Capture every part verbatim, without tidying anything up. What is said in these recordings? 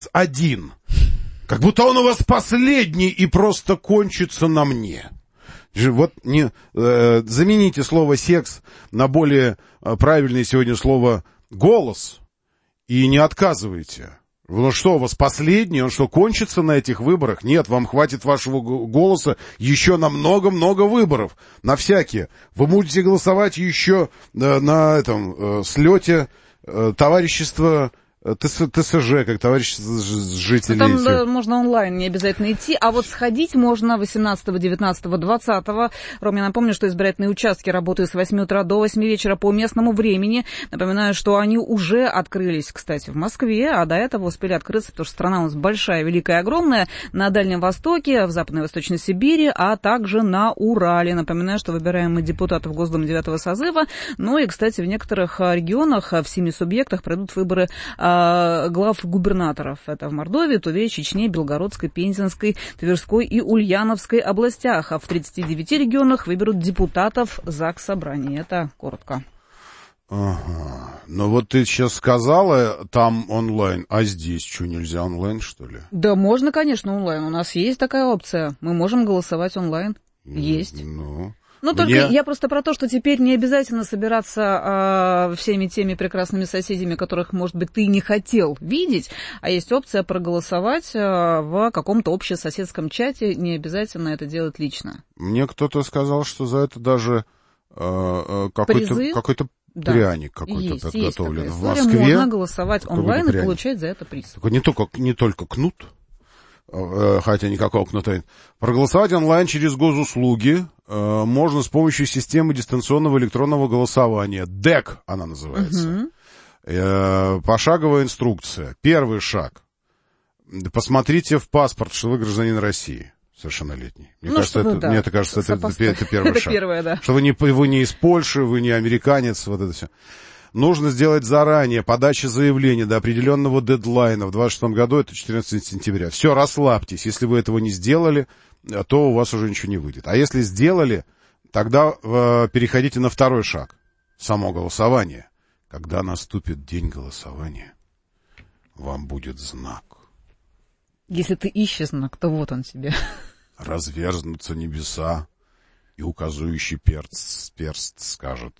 один. Как будто он у вас последний и просто кончится на мне. Вот не, э, замените слово «секс» на более э, правильное сегодня слово «голос» и не отказывайте. Ну что, у вас последний? Он что, кончится на этих выборах? Нет, вам хватит вашего голоса еще на много-много выборов. На всякие. Вы будете голосовать еще э, на этом э, слете э, товарищества ТСЖ, как товарищество жителей. Ну, там да, можно онлайн, не обязательно идти. А вот сходить можно восемнадцатого, девятнадцатого, двадцатого. Ром, я напомню, что избирательные участки работают с восьми утра до восьми вечера по местному времени. Напоминаю, что они уже открылись, кстати, в Москве, а до этого успели открыться, потому что страна у нас большая, великая, огромная, на Дальнем Востоке, в Западной и Восточной Сибири, а также на Урале. Напоминаю, что выбираем мы депутатов Госдумы девятого созыва. Ну и, кстати, в некоторых регионах, в семи субъектах пройдут выборы глав губернаторов. Это в Мордовии, Туве, Чечне, Белгородской, Пензенской, Тверской и Ульяновской областях. А в тридцати девяти регионах выберут депутатов Заксобрания. Это коротко. Ага. Ну вот ты сейчас сказала, там онлайн, а здесь что, нельзя онлайн, что ли? Да можно, конечно, онлайн. У нас есть такая опция. Мы можем голосовать онлайн. Есть. Ну... Ну, только Мне... я просто про то, что теперь не обязательно собираться э, всеми теми прекрасными соседями, которых, может быть, ты не хотел видеть, а есть опция проголосовать э, в каком-то общесоседском чате, не обязательно это делать лично. Мне кто-то сказал, что за это даже э, какой-то, какой-то да. пряник какой-то есть, подготовлен есть в Москве. Можно голосовать онлайн и получать за это приз. Только не только, не только кнут. Хотя никакого кнута. Проголосовать онлайн через госуслуги э, можно с помощью системы дистанционного электронного голосования. ДЭК она называется. Uh-huh. Э, пошаговая инструкция. Первый шаг. Посмотрите в паспорт, что вы гражданин России. Совершеннолетний. Мне ну, кажется, что, это, да. мне это кажется, это, это, это первый это шаг. Первое, да. Что вы не, вы не из Польши, вы не американец, вот это все. Нужно сделать заранее подача заявления до определенного дедлайна. В двадцать шестом году это четырнадцатого сентября. Все, расслабьтесь. Если вы этого не сделали, то у вас уже ничего не выйдет. А если сделали, тогда э, переходите на второй шаг. Само голосование. Когда наступит день голосования, вам будет знак. Если ты ищешь знак, то вот он тебе. Разверзнутся небеса, и указующий перст, перст скажет: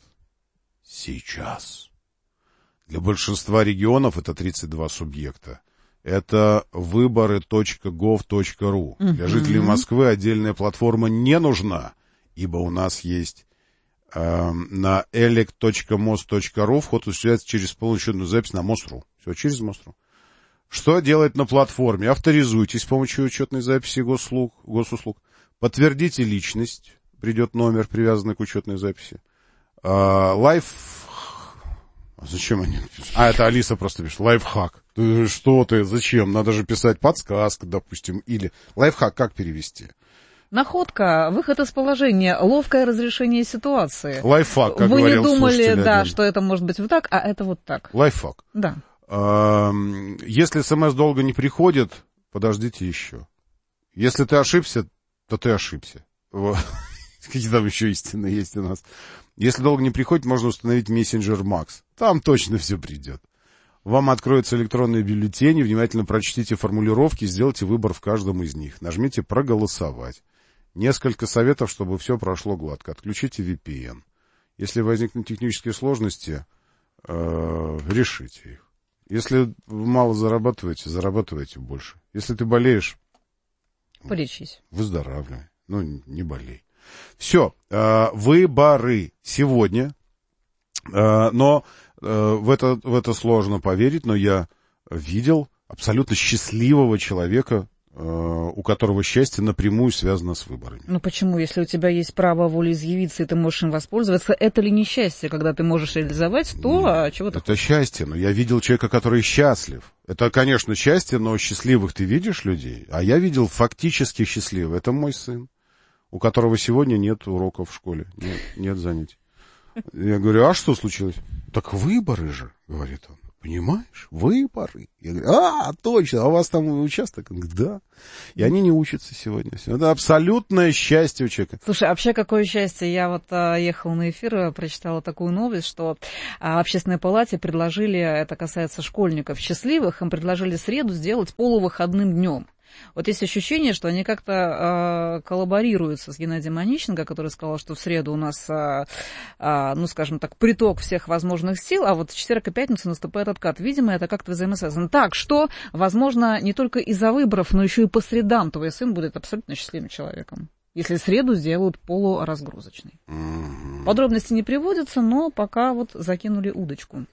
сейчас. Для большинства регионов, это тридцать два субъекта, это выборы точка гов точка ру. Uh-huh. Для жителей Москвы отдельная платформа не нужна, ибо у нас есть э, на элект точка мост точка ру вход осуществляется через полноучетную запись на мост точка ру. Все, через мост точка ру. Что делать на платформе? Авторизуйтесь с помощью учетной записи госуслуг, госуслуг. Подтвердите личность. Придет номер, привязанный к учетной записи. Лайф... А зачем они пишут? А, это Алиса просто пишет. Лайфхак. Ты что ты? Зачем? Надо же писать подсказка, допустим. Или лайфхак как перевести? Находка, выход из положения, ловкое разрешение ситуации. Лайфхак, как Вы говорил не думали, да, один. что это может быть вот так, а это вот так. Лайфхак. Да. Если смс долго не приходит, подождите еще. Если ты ошибся, то ты ошибся. Какие там еще истины есть у нас. Если долго не приходит, можно установить мессенджер Макс. Там точно все придет. Вам откроются электронные бюллетени, внимательно прочтите формулировки, сделайте выбор в каждом из них. Нажмите «Проголосовать». Несколько советов, чтобы все прошло гладко. Отключите ви пи эн. Если возникнут технические сложности, э, решите их. Если вы мало зарабатываете, зарабатывайте больше. Если ты болеешь, полечись. Выздоравливай. Ну, не болей. Все, э, выборы сегодня, э, но э, в, это, в это сложно поверить, но я видел абсолютно счастливого человека, э, у которого счастье напрямую связано с выборами. Ну почему? Если у тебя есть право волеизъявиться, и ты можешь им воспользоваться, это ли не счастье, когда ты можешь реализовать то, а чего ты Это хочешь? Счастье, но я видел человека, который счастлив. Это, конечно, счастье, но счастливых ты видишь людей, а я видел фактически счастливых. Это мой сын, у которого сегодня нет уроков в школе, нет, нет занятий. Я говорю, а что случилось? Так выборы же, говорит он. Понимаешь? Выборы. Я говорю, а, точно, а у вас там участок? Он говорит, да. И они не учатся сегодня. Это абсолютное счастье у человека. Слушай, а вообще какое счастье. Я вот а, ехала на эфир, прочитала такую новость, что а, в Общественной палате предложили, это касается школьников счастливых, им предложили среду сделать полувыходным днем. Вот есть ощущение, что они как-то э, коллаборируются с Геннадием Онищенко, который сказал, что в среду у нас, э, э, ну, скажем так, приток всех возможных сил, а вот в четверг и пятницу наступает откат. Видимо, это как-то взаимосвязано. Так что, возможно, не только из-за выборов, но еще и по средам твой сын будет абсолютно счастливым человеком, если среду сделают полуразгрузочной. Mm-hmm. Подробности не приводятся, но пока вот закинули удочку.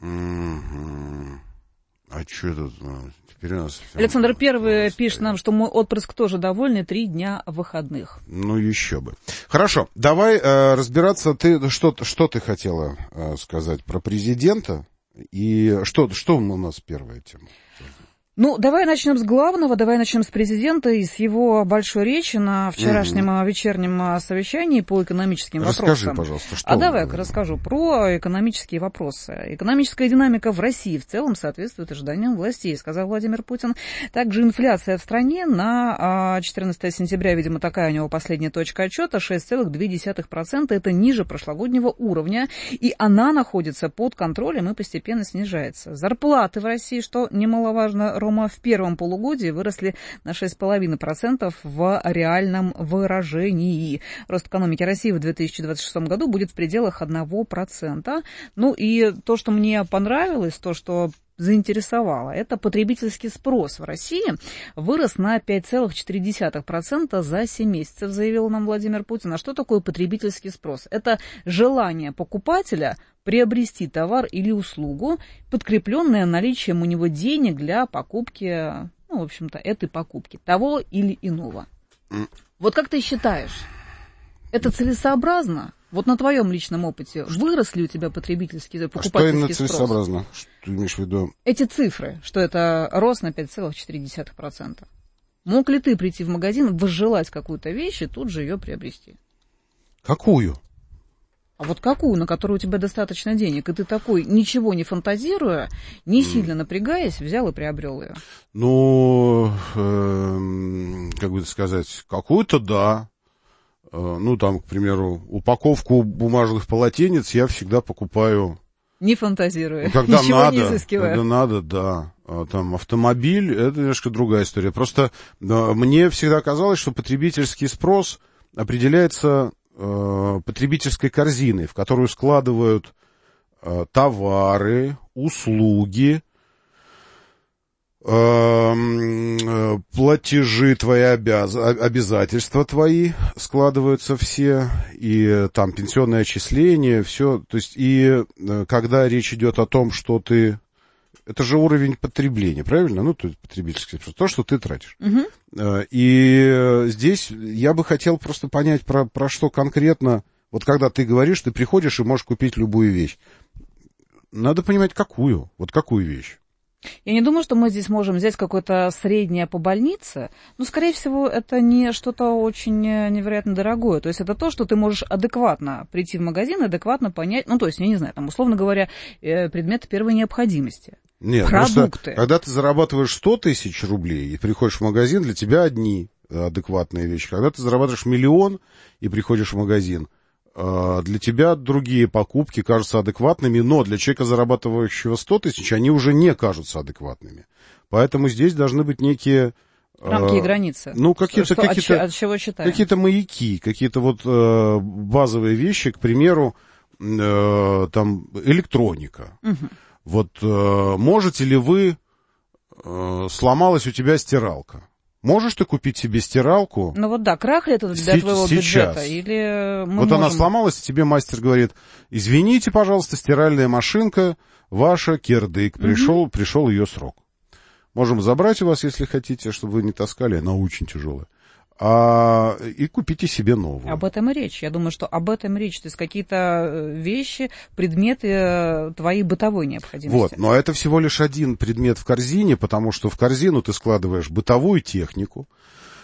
Mm-hmm. А что тут? Теперь у нас... Александр Первый пишет нам, что мой отпрыск тоже довольный, три дня выходных. Ну, еще бы. Хорошо, давай э, разбираться. Ты, что, что ты хотела э, сказать про президента? И что, что у нас первая тема? Ну, давай начнем с главного, давай начнем с президента и с его большой речи на вчерашнем mm-hmm. вечернем совещании по экономическим Расскажи, вопросам. Расскажи, пожалуйста, что... А давай-ка расскажу про экономические вопросы. Экономическая динамика в России в целом соответствует ожиданиям властей, сказал Владимир Путин. Также инфляция в стране на четырнадцатое сентября, видимо, такая у него последняя точка отчета, шесть целых две десятых процента. Это ниже прошлогоднего уровня, и она находится под контролем и постепенно снижается. Зарплаты в России, что немаловажно, Рома, в первом полугодии выросли на шесть целых пять десятых процента в реальном выражении. Рост экономики России в две тысячи двадцать шестом году будет в пределах одного процента. Ну и то, что мне понравилось, то, что заинтересовало, это потребительский спрос в России вырос на пять целых четыре десятых процента за семь месяцев, заявил нам Владимир Путин. А что такое потребительский спрос? Это желание покупателя приобрести товар или услугу, подкрепленное наличием у него денег для покупки, ну, в общем-то, этой покупки, того или иного. Вот как ты считаешь, это целесообразно? Вот на твоем личном опыте вырос ли у тебя потребительский, покупательский спрос? Что именно спрос? целесообразно? Что ты имеешь в виду? Эти цифры, что это рост на пять целых четыре десятых процента. Мог ли ты прийти в магазин, возжелать какую-то вещь и тут же ее приобрести? Какую? А вот какую, на которую у тебя достаточно денег, и ты такой, ничего не фантазируя, не сильно напрягаясь, взял и приобрел ее? Ну, э, как бы сказать, какую-то да. Э, ну, там, к примеру, упаковку бумажных полотенец я всегда покупаю... Не фантазируя, когда ничего надо, не изыскивая. Когда надо, да. А там автомобиль, это немножко другая история. Просто да, мне всегда казалось, что потребительский спрос определяется... потребительской корзины, в которую складывают э, товары, услуги, э, э, платежи твои, обяз... обязательства твои складываются все, и там пенсионное отчисление, все. То есть, и э, когда речь идет о том, что ты... Это же уровень потребления, правильно? Ну, то есть потребительский спрос. То, что ты тратишь. Uh-huh. И здесь я бы хотел просто понять, про, про что конкретно. Вот когда ты говоришь, ты приходишь и можешь купить любую вещь. Надо понимать, какую. Вот какую вещь. Я не думаю, что мы здесь можем взять какое-то среднее по больнице. Но, скорее всего, это не что-то очень невероятно дорогое. То есть это то, что ты можешь адекватно прийти в магазин, адекватно понять. Ну, то есть, я не знаю, там, условно говоря, предметы первой необходимости. Нет, продукты. Когда ты зарабатываешь сто тысяч рублей и приходишь в магазин, для тебя одни адекватные вещи. Когда ты зарабатываешь миллион и приходишь в магазин, для тебя другие покупки кажутся адекватными, но для человека, зарабатывающего сто тысяч, они уже не кажутся адекватными. Поэтому здесь должны быть некие... Рамки и границы. Ну, какие-то, что, какие-то, от чего считаем? Какие-то маяки, какие-то вот э, базовые вещи, к примеру, э, там, электроника. Угу. Вот э, можете ли вы, э, сломалась у тебя стиралка? Можешь ты купить себе стиралку? Ну вот да, крах ли это для с- твоего сейчас. бюджета? Или мы вот можем... она сломалась, и тебе мастер говорит, извините, пожалуйста, стиральная машинка ваша, кирдык, пришел, угу. пришел ее срок. Можем забрать у вас, если хотите, чтобы вы не таскали, она очень тяжелая. А, и купите себе новую. Об этом и речь. Я думаю, что об этом и речь. То есть какие-то вещи, предметы твоей бытовой необходимости. Вот, но это всего лишь один предмет в корзине, потому что в корзину ты складываешь бытовую технику,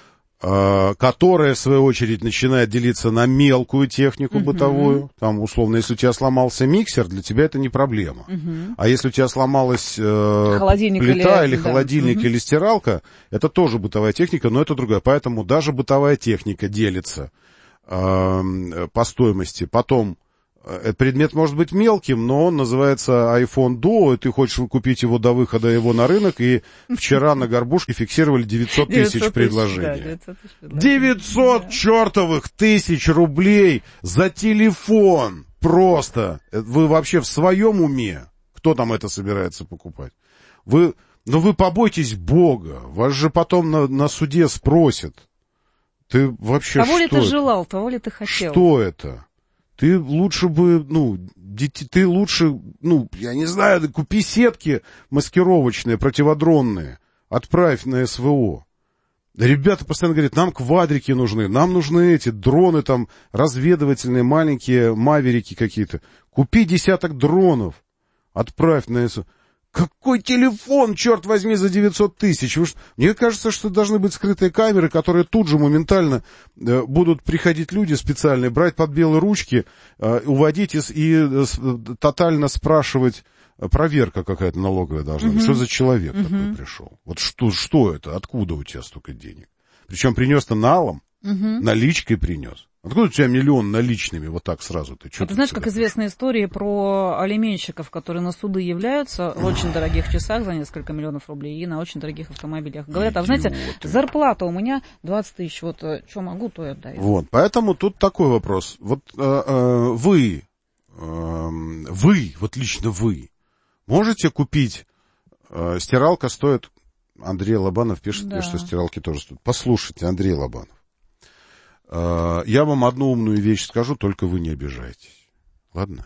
которая, в свою очередь, начинает делиться на мелкую технику uh-huh. бытовую. Там, условно, если у тебя сломался миксер, для тебя это не проблема. Uh-huh. А если у тебя сломалась э, плита или, или холодильник uh-huh. или стиралка, это тоже бытовая техника, но это другая. Поэтому даже бытовая техника делится э, по стоимости. Потом, этот предмет может быть мелким, но он называется iPhone Duo, и ты хочешь купить его до выхода его на рынок, и вчера на горбушке фиксировали девятьсот тысяч предложений. девятьсот чертовых тысяч рублей за телефон! Просто! Вы вообще в своем уме? Кто там это собирается покупать? Вы, ну вы побойтесь Бога, вас же потом на, на суде спросят. Ты вообще того что ли ты это? желал, того ли ты хотел? Что это? Ты лучше бы, ну, дети, ты лучше, ну, я не знаю, купи сетки маскировочные, противодронные, отправь на СВО. Ребята постоянно говорят, нам квадрики нужны, нам нужны эти дроны там разведывательные, маленькие маверики какие-то. Купи десяток дронов, отправь на СВО. Какой телефон, черт возьми, за девятьсот тысяч? Мне кажется, что должны быть скрытые камеры, которые тут же моментально э, будут приходить люди специальные, брать под белые ручки, э, уводить из, и э, тотально спрашивать, э, проверка какая-то налоговая должна быть. Uh-huh. Что за человек uh-huh. такой пришел? Вот что, что это? Откуда у тебя столько денег? Причем принес-то налом, uh-huh. наличкой принес. Откуда у тебя миллион наличными вот так сразу? Ты, ты знаешь, как известная история про алименщиков, которые на суды являются в очень дорогих часах за несколько миллионов рублей и на очень дорогих автомобилях. Говорят, а знаете, зарплата у меня двадцать тысяч, вот что могу, то и отдаю. Вот, поэтому тут такой вопрос. Вот э, э, вы, э, вы, вот лично вы, можете купить, э, стиралка стоит, Андрей Лобанов пишет, да. что стиралки тоже стоят. Послушайте, Андрей Лобанов. Я вам одну умную вещь скажу, только вы не обижайтесь. Ладно?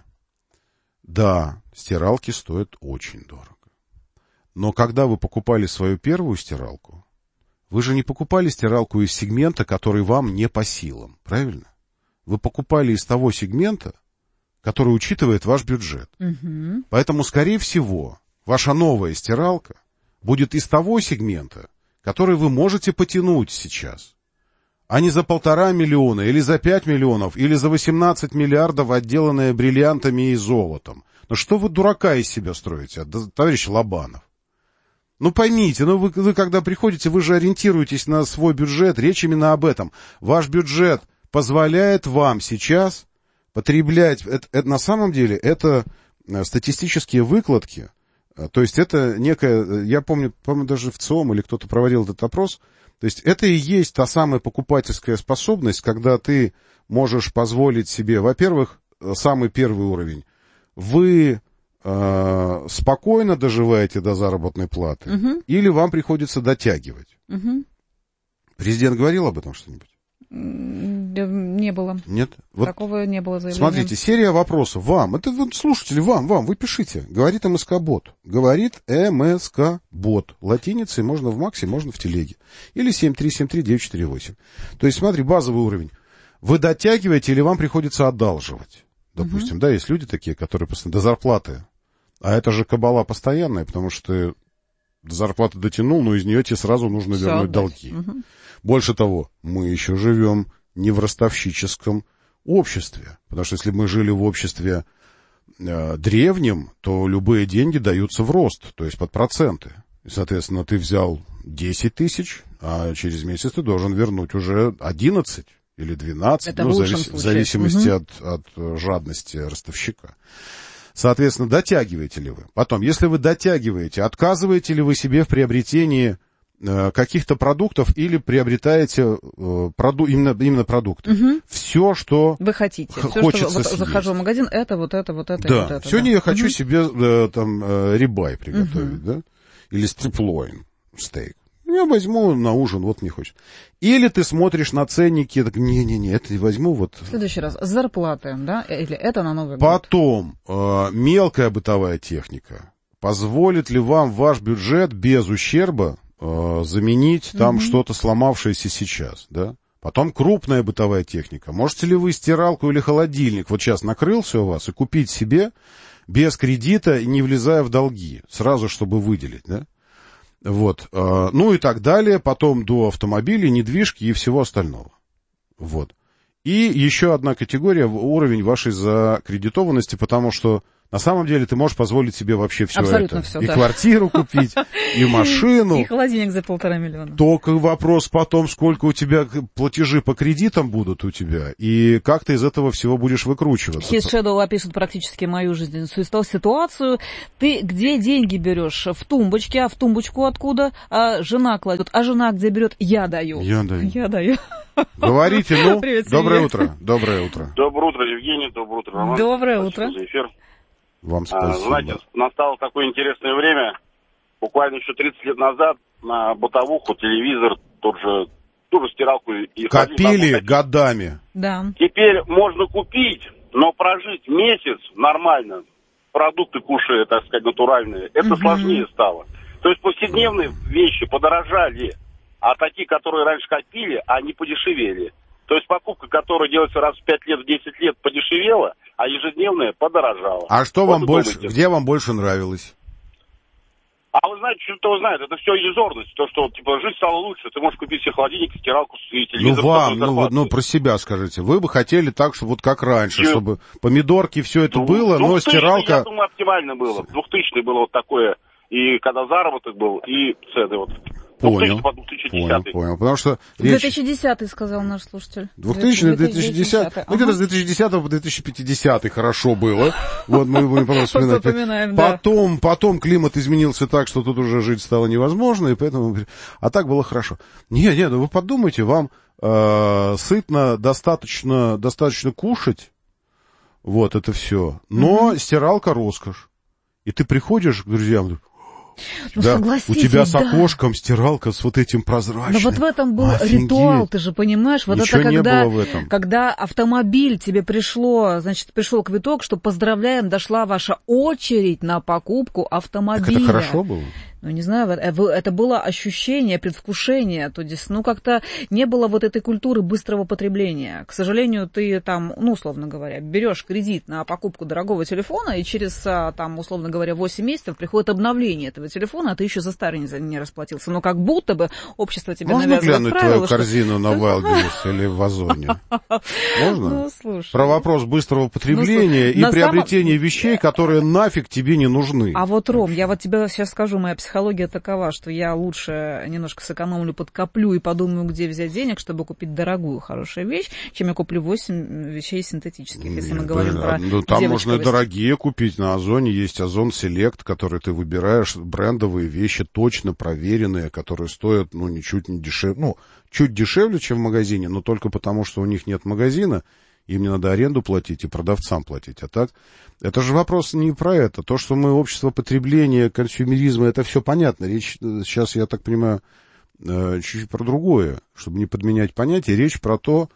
Да, стиралки стоят очень дорого. Но когда вы покупали свою первую стиралку, вы же не покупали стиралку из сегмента, который вам не по силам. Правильно? Вы покупали из того сегмента, который учитывает ваш бюджет. Угу. Поэтому, скорее всего, ваша новая стиралка будет из того сегмента, который вы можете потянуть сейчас. А не за полтора миллиона, или за пять миллионов, или за восемнадцать миллиардов, отделанные бриллиантами и золотом. Ну что вы дурака из себя строите, товарищ Лобанов? Ну поймите, ну вы, вы когда приходите, вы же ориентируетесь на свой бюджет, речь именно об этом. Ваш бюджет позволяет вам сейчас потреблять, это, это, на самом деле это статистические выкладки, то есть это некая, я помню, помню даже в ЦИОМ или кто-то проводил этот опрос. То есть это и есть та самая покупательская способность, когда ты можешь позволить себе, во-первых, самый первый уровень, вы э, спокойно доживаете до заработной платы, угу. или вам приходится дотягивать. Угу. Президент говорил об этом что-нибудь? Не было. Нет? Такого вот не было заявления. Смотрите, серия вопросов вам. Это вот, слушатели, вам, вам, вы пишите. Говорит МСК-бот. Говорит МСК-бот. Латиницей можно в Максе, можно в Телеге. Или семь три семь три девять четыре восемь. То есть, смотри, базовый уровень. Вы дотягиваете или вам приходится одалживать? Допустим, uh-huh. да, есть люди такие, которые постоянно до зарплаты. А это же кабала постоянная, потому что ты до зарплаты дотянул, но из нее тебе сразу нужно Все вернуть отдать. долги. Uh-huh. Больше того, мы еще живем не в ростовщическом обществе. Потому что если бы мы жили в обществе э, древнем, то любые деньги даются в рост, то есть под проценты. И, соответственно, ты взял десять тысяч, а через месяц ты должен вернуть уже одиннадцать или двенадцать, Это ну, в, завис- в зависимости угу. от, от жадности ростовщика. Соответственно, дотягиваете ли вы? Потом, если вы дотягиваете, отказываете ли вы себе в приобретении каких-то продуктов или приобретаете э, проду- именно, именно продукты. Угу. Все, что вы хотите. Все, хочется что вот, съесть. захожу в магазин, это, вот это, вот это, да. и вот это. Сегодня да. я хочу угу. себе э, там э, рибай приготовить, угу. да? Или стриплойн, стейк. Я возьму на ужин, вот мне хочется. Или ты смотришь на ценники, так, не-не-не, это не возьму. Вот. В следующий раз. Зарплаты, да? Или это на Новый год? Потом, э, мелкая бытовая техника. Позволит ли вам ваш бюджет без ущерба заменить там mm-hmm. что-то сломавшееся сейчас, да? Потом крупная бытовая техника. Можете ли вы стиралку или холодильник вот сейчас накрылся у вас и купить себе без кредита и не влезая в долги, сразу, чтобы выделить, да? Вот. Ну и так далее. Потом до автомобилей, недвижки и всего остального. Вот. И еще одна категория — уровень вашей закредитованности, потому что на самом деле ты можешь позволить себе вообще все абсолютно это. Все, и да. квартиру купить, и машину. И холодильник за полтора миллиона. Только вопрос потом, сколько у тебя платежи по кредитам будут у тебя, и как ты из этого всего будешь выкручиваться. His Shadow опишет практически мою жизненную ситуацию. Ты где деньги берешь? В тумбочке, а в тумбочку откуда? А жена кладет. А жена где берет? Я даю. Я даю. Я даю. Говорите, ну, Привет, доброе Сергей. утро. Доброе утро. Доброе утро, Евгений. Доброе утро, Роман. Доброе Спасибо утро. за эфир. Вам А, спасибо. знаете, настало такое интересное время. Буквально еще тридцать лет назад на бытовуху, телевизор, тот же, ту же стиралку и Копили холодильник. годами. Да. Теперь можно купить, но прожить месяц нормально, продукты кушая, так сказать, натуральные, это Мгм. сложнее стало. То есть повседневные вещи подорожали, а такие, которые раньше копили, они подешевели. То есть покупка, которая делается раз в пять лет, в десять лет, подешевела, а ежедневная подорожала. А что Вот вам вы больше, думаете? где вам больше нравилось? А вы знаете, что знает, это все иллюзорность. То, что типа жизнь стала лучше, ты можешь купить себе холодильник, стиралку и Ну телевизор. вам, ну, вот, ну про себя скажите. Вы бы хотели так, что вот как раньше, Чё? чтобы помидорки, все это Ну, было, но двухтысячный, стиралка... я думаю, оптимально было. двухтысячный было вот такое, и когда заработок был, и цены вот. Понял, двухтысячный по две тысячи понял, десятый. понял. Потому что две речь... тысячи десятый, сказал наш слушатель. двухтысячный, две тысячи десятый, ну где-то с две тысячи десятого по две тысячи пятидесятый хорошо было. Вот мы будем потом вспоминать. Вспоминаем, да. Потом, потом климат изменился так, что тут уже жить стало невозможно, и поэтому... А так было хорошо. Не, не, ну вы подумайте, вам э, сытно достаточно, достаточно кушать, вот это все, но mm-hmm. стиралка роскошь. И ты приходишь к друзьям... Ну, да, у тебя с да. окошком стиралка с вот этим прозрачным. Но вот в этом был Офигеть. ритуал, ты же понимаешь, вот Ничего это не когда, было в этом. когда автомобиль тебе пришло, значит, пришел квиток, что поздравляем, дошла ваша очередь на покупку автомобиля. Так это хорошо было? Ну, не знаю, это было ощущение, предвкушение, то есть, ну, как-то не было вот этой культуры быстрого потребления. К сожалению, ты там, ну, условно говоря, берешь кредит на покупку дорогого телефона, и через, там, условно говоря, восемь месяцев приходит обновление этого телефона, а ты еще за старый не, не расплатился. Но как будто бы общество тебе Можно навязывает глянуть правила, твою корзину что... на Wildberries или в Озоне? Можно? Ну, слушай. Про вопрос быстрого потребления ну, и приобретения самом... вещей, которые нафиг тебе не нужны. А вот, Ром, я вот тебе сейчас скажу, моя психология такова, что я лучше немножко сэкономлю, подкоплю и подумаю, где взять денег, чтобы купить дорогую, хорошую вещь, чем я куплю восемь вещей синтетических, если Нет, мы говорим да, про ну, там можно и девочковость. дорогие купить. На Озоне есть Озон Селект, который ты выбираешь, брендовые вещи, точно проверенные, которые стоят, ну, ничуть не дешевле, ну, чуть дешевле, чем в магазине, но только потому, что у них нет магазина, им не надо аренду платить и продавцам платить. А так, это же вопрос не про это. То, что мы общество потребления, консюмеризма, это все понятно. Речь сейчас, я так понимаю, чуть-чуть про другое, чтобы не подменять понятия. Речь про то,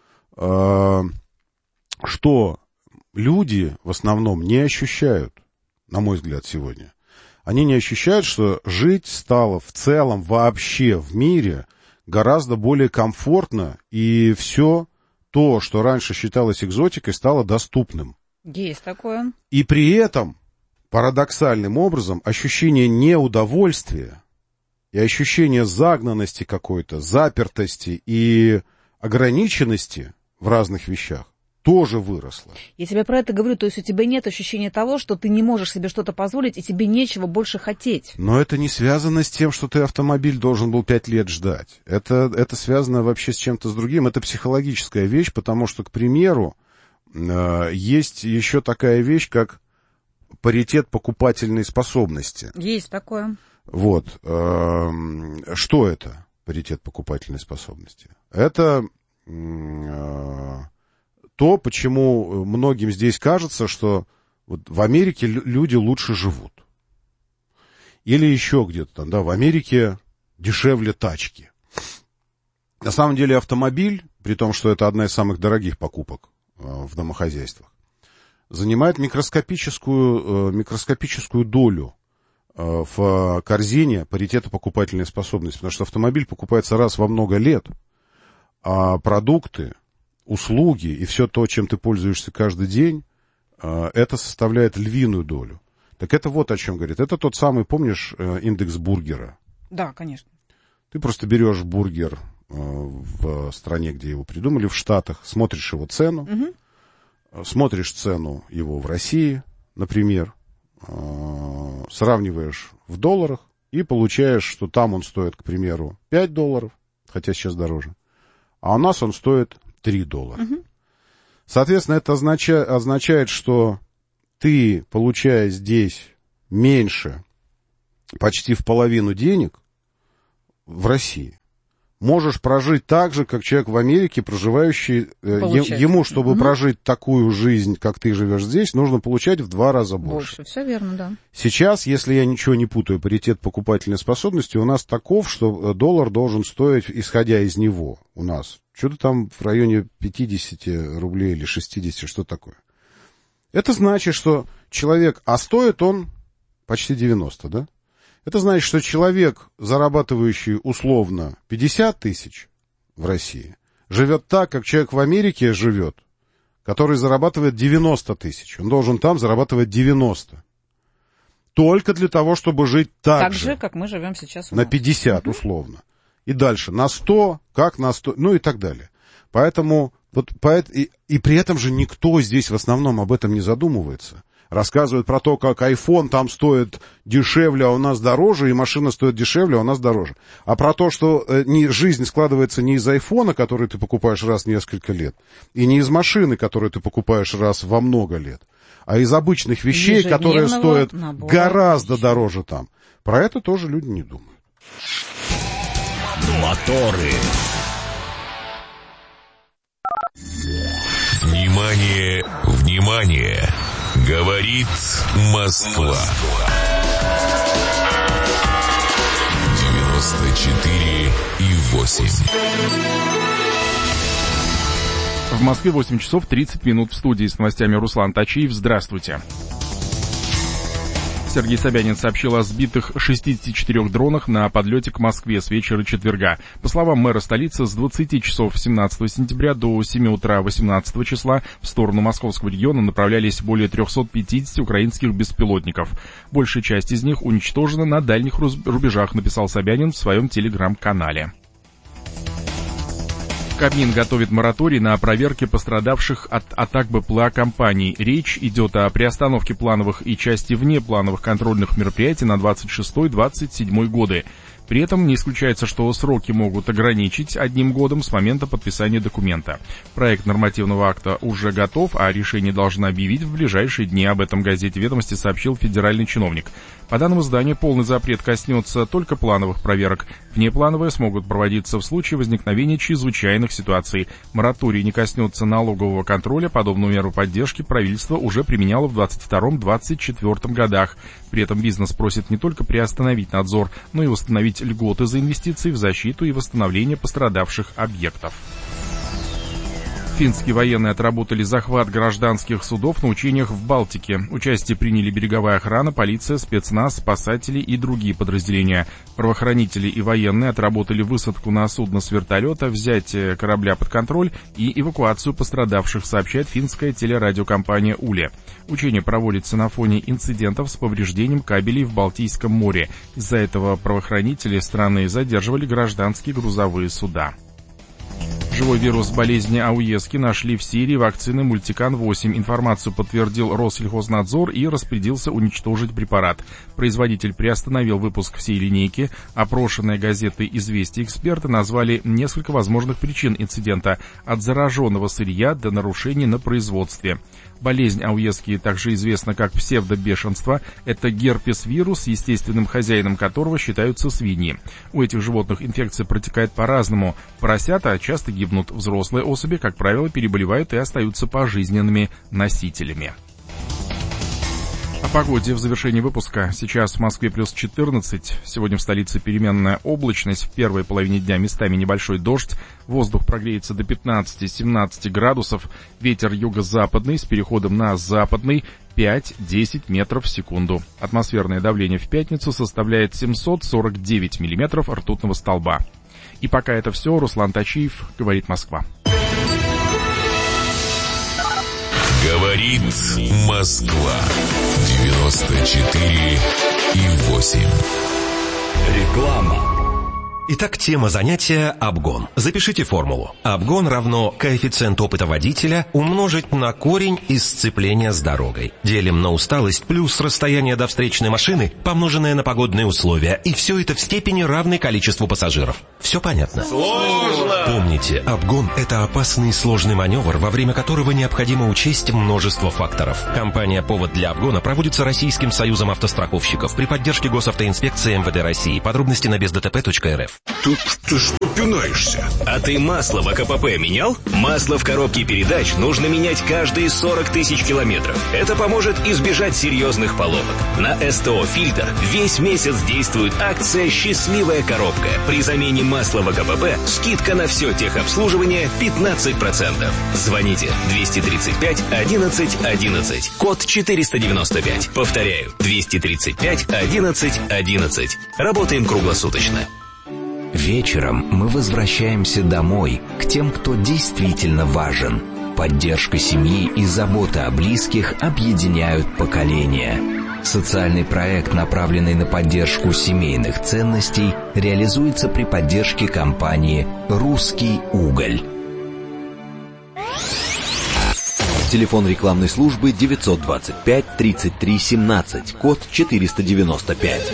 что люди в основном не ощущают, на мой взгляд, сегодня. Они не ощущают, что жить стало в целом вообще в мире гораздо более комфортно, и все то, что раньше считалось экзотикой, стало доступным. Есть такое. И при этом, парадоксальным образом, ощущение неудовольствия и ощущение загнанности какой-то, запертости и ограниченности в разных вещах тоже выросло. Я тебе про это говорю, то есть у тебя нет ощущения того, что ты не можешь себе что-то позволить, и тебе нечего больше хотеть. Но это не связано с тем, что ты автомобиль должен был пять лет ждать. Это, это связано вообще с чем-то с другим. Это психологическая вещь, потому что, к примеру, э, есть еще такая вещь, как паритет покупательной способности. Есть такое. Вот. Э, что это, паритет покупательной способности? Это... Э, то, почему многим здесь кажется, что вот в Америке люди лучше живут. Или еще где-то там, да, в Америке дешевле тачки. На самом деле автомобиль, при том, что это одна из самых дорогих покупок э, в домохозяйствах, занимает микроскопическую, э, микроскопическую долю э, в корзине паритета покупательной способности. Потому что автомобиль покупается раз во много лет, а продукты, услуги и все то, чем ты пользуешься каждый день, это составляет львиную долю. Так это вот о чем говорит. Это тот самый, помнишь, индекс Бургера? Да, конечно. Ты просто берешь бургер э, в стране, где его придумали, в Штатах, смотришь его цену, угу. смотришь цену его в России, например, э, сравниваешь в долларах и получаешь, что там он стоит, к примеру, пять долларов, хотя сейчас дороже, а у нас он стоит три доллара. Угу. Соответственно, это означает, означает, что ты, получая здесь меньше, почти в половину денег, в России, можешь прожить так же, как человек в Америке, проживающий, Получать. ему, чтобы угу. прожить такую жизнь, как ты живешь здесь, нужно получать в два раза больше. Больше, все верно, да. Сейчас, если я ничего не путаю, паритет покупательной способности у нас таков, что доллар должен стоить, исходя из него, у нас, что-то там в районе пятьдесят рублей или шестьдесят, что такое. Это значит, что человек, а стоит он почти девяносто, да? Это значит, что человек, зарабатывающий условно пятьдесят тысяч в России, живет так, как человек в Америке живет, который зарабатывает девяносто тысяч. Он должен там зарабатывать девяносто. Только для того, чтобы жить так, так же, же, как мы живем сейчас. На пятьдесят, угу. условно. И дальше на сто, как на сто, ну и так далее. Поэтому, вот, поэт, и, и при этом же никто здесь в основном об этом не задумывается. Рассказывают про то, как iPhone там стоит дешевле, а у нас дороже, и машина стоит дешевле, а у нас дороже. А про то, что э, не, жизнь складывается не из iPhone, который ты покупаешь раз в несколько лет, и не из машины, которую ты покупаешь раз во много лет, а из обычных вещей, которые стоят гораздо вещей. Дороже там. Про это тоже люди не думают. Моторы. Внимание, внимание! Говорит Москва. девяносто четыре и восемь. В Москве восемь часов тридцать минут. В студии с новостями Руслан Тачиев. Здравствуйте. Сергей Собянин сообщил о сбитых шестидесяти четырёх дронах на подлете к Москве с вечера четверга. По словам мэра столицы, с двадцати часов семнадцатого сентября до семи утра восемнадцатого числа в сторону московского региона направлялись более трехсот пятидесяти украинских беспилотников. Большая часть из них уничтожена на дальних рубежах, написал Собянин в своем телеграм-канале. Кабмин готовит мораторий на проверки пострадавших от атак БПЛА компаний. Речь идет о приостановке плановых и части внеплановых контрольных мероприятий на двадцать шестой — двадцать седьмой годы. При этом не исключается, что сроки могут ограничить одним годом с момента подписания документа. Проект нормативного акта уже готов, а решение должны объявить в ближайшие дни. Об этом газете «Ведомости» сообщил федеральный чиновник. По данному изданию, полный запрет коснется только плановых проверок. Внеплановые смогут проводиться в случае возникновения чрезвычайных ситуаций. Мораторий не коснется налогового контроля. Подобную меру поддержки правительство уже применяло в двадцать втором — двадцать четвёртом годах. При этом бизнес просит не только приостановить надзор, но и восстановить льготы за инвестиции в защиту и восстановление пострадавших объектов. Финские военные отработали захват гражданских судов на учениях в Балтике. Участие приняли береговая охрана, полиция, спецназ, спасатели и другие подразделения. Правоохранители и военные отработали высадку на судно с вертолета, взятие корабля под контроль и эвакуацию пострадавших, сообщает финская телерадиокомпания «Уле». Учение проводится на фоне инцидентов с повреждением кабелей в Балтийском море. Из-за этого правоохранители страны задерживали гражданские грузовые суда. Живой вирус болезни Ауески нашли в Сирии, вакцины Мультикан восемь. Информацию подтвердил Россельхознадзор и распорядился уничтожить препарат. Производитель приостановил выпуск всей линейки. Опрошенные газетой «Известия» эксперты назвали несколько возможных причин инцидента, от зараженного сырья до нарушений на производстве. Болезнь Ауески также известна как псевдобешенство. Это герпес-вирус, естественным хозяином которого считаются свиньи. У этих животных инфекция протекает по-разному. Поросята часто гибнут, взрослые особи, как правило, переболевают и остаются пожизненными носителями. О погоде в завершении выпуска. Сейчас в Москве плюс четырнадцать. Сегодня в столице переменная облачность. В первой половине дня местами небольшой дождь. Воздух прогреется до пятнадцати-семнадцати градусов. Ветер юго-западный с переходом на западный пять-десять метров в секунду. Атмосферное давление в пятницу составляет семьсот сорок девять миллиметров ртутного столба. И пока это все. Руслан Тачиев, говорит Москва. Говорит Москва. девяносто четыре и восемь. Реклама. Итак, тема занятия – обгон. Запишите формулу. Обгон равно коэффициент опыта водителя умножить на корень из сцепления с дорогой. Делим на усталость плюс расстояние до встречной машины, помноженное на погодные условия. И все это в степени равной количеству пассажиров. Все понятно? Сложно! Помните, обгон – это опасный и сложный маневр, во время которого необходимо учесть множество факторов. Компания «Повод для обгона» проводится Российским союзом автостраховщиков при поддержке Госавтоинспекции эм вэ дэ России. Подробности на без дэ тэ пэ точка эр эф. Тут ты что пинаешься? А ты масло в а ка пэ пэ менял? Масло в коробке передач нужно менять каждые сорок тысяч километров. Это поможет избежать серьезных поломок. На эс тэ о «Фильтр» весь месяц действует акция «Счастливая коробка». При замене масла в а ка пэ пэ скидка на все техобслуживание пятнадцать процентов. Звоните двести тридцать пять одиннадцать одиннадцать. Код четыреста девяносто пять. Повторяю, двести тридцать пять одиннадцать одиннадцать. Работаем круглосуточно. Вечером мы возвращаемся домой, к тем, кто действительно важен. Поддержка семьи и забота о близких объединяют поколения. Социальный проект, направленный на поддержку семейных ценностей, реализуется при поддержке компании «Русский уголь». Телефон рекламной службы девятьсот двадцать пять тридцать три семнадцать, код четыреста девяносто пять.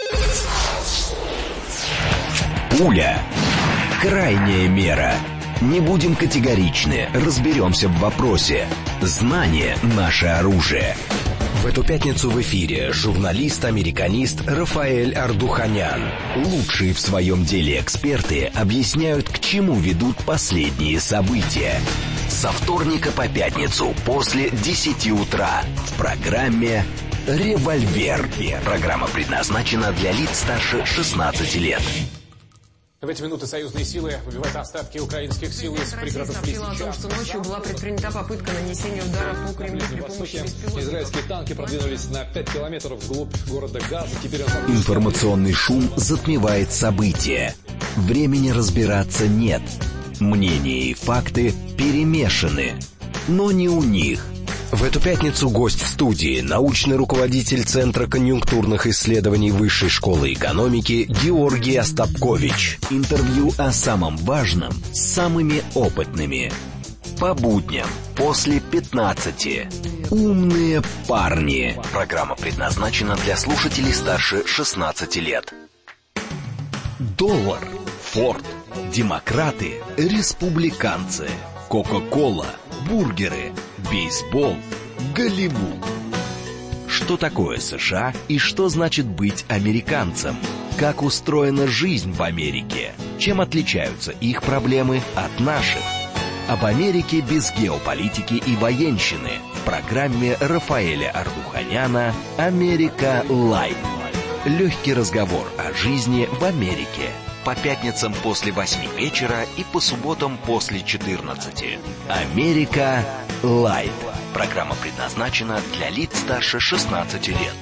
Пуля. Крайняя мера. Не будем категоричны, разберемся в вопросе. Знание – наше оружие. В эту пятницу в эфире журналист-американист Рафаэль Ардуханян. Лучшие в своем деле эксперты объясняют, к чему ведут последние события. Со вторника по пятницу после десяти утра в программе «Револьвер». Программа предназначена для лиц старше шестнадцати лет. В эти минуты союзные силы выбивают остатки украинских сил из пригородов Лисичанска. Ночью была предпринята попытка нанесения удара по Кремлю при помощи беспилотных. Израильские танки продвинулись на пять километров вглубь города Газа. Теперь он... Информационный шум затмевает события. Времени разбираться нет. Мнения и факты перемешаны. Но не у них. В эту пятницу гость в студии, научный руководитель Центра конъюнктурных исследований Высшей школы экономики Георгий Остапкович. Интервью о самом важном с самыми опытными. По будням после пятнадцати. Умные парни. Программа предназначена для слушателей старше шестнадцати лет. Доллар, Форд, демократы, республиканцы, Кока-кола, бургеры, бейсбол, Голливуд. Что такое США и что значит быть американцем? Как устроена жизнь в Америке? Чем отличаются их проблемы от наших? Об Америке без геополитики и военщины в программе Рафаэля Ардуханяна «Америка Лайт». Легкий разговор о жизни в Америке. По пятницам после восьми вечера и по субботам после четырнадцати. «Америка Лайт». Программа предназначена для лиц старше шестнадцати лет.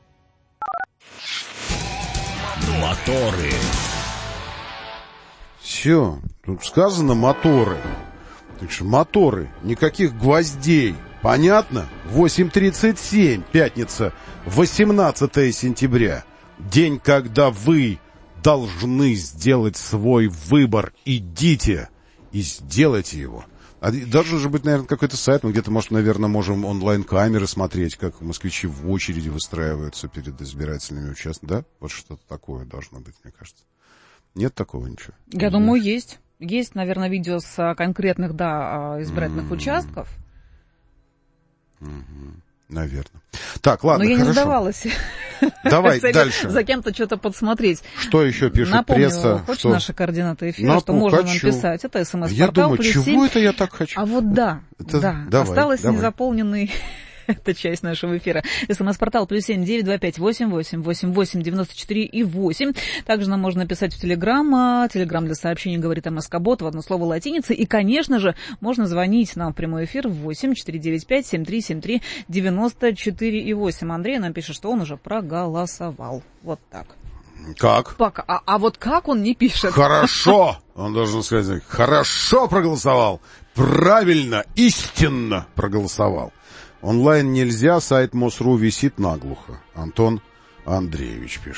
Моторы. Все, тут сказано моторы. Так что моторы, никаких гвоздей. Понятно? восемь тридцать семь, пятница, восемнадцатое сентября. День, когда вы должны сделать свой выбор. Идите и сделайте его. А должен же быть, наверное, какой-то сайт. Мы где-то, может, наверное, можем онлайн-камеры смотреть, как москвичи в очереди выстраиваются перед избирательными участками. Да? Вот что-то такое должно быть, мне кажется. Нет такого ничего? Я не думаю, знаешь? есть. Есть, наверное, видео с конкретных, да, избирательных mm-hmm. участков. Mm-hmm. Наверное. Так, ладно, Но я хорошо. не сдавалась. Давай дальше. За кем-то что-то подсмотреть. Что еще пишет Напомню, пресса? Хочешь что... наши координаты эфира, Напу, что можно хочу. нам писать? Это смс-портал. Я думаю, плюс чего семь. это я так хочу? А вот да, это... да. Давай, осталось давай. незаполненный... Это часть нашего эфира. СМС-портал плюс семь девять два пять восемь восемь восемь восемь девяносто четыре и восемь. Также нам можно написать в Телеграм. Телеграм для сообщений говорит МСК-бот в одно слово латиница. И, конечно же, можно звонить нам в прямой эфир в восемь четыре девять пять семь три семь три девяносто четыре и восемь. Андрей нам пишет, что он уже проголосовал. Вот так. Как? Пока. А, а вот как он не пишет? Хорошо! Он должен сказать, хорошо проголосовал. Правильно, истинно проголосовал. Онлайн нельзя, сайт МОСРУ висит наглухо. Антон Андреевич пишет.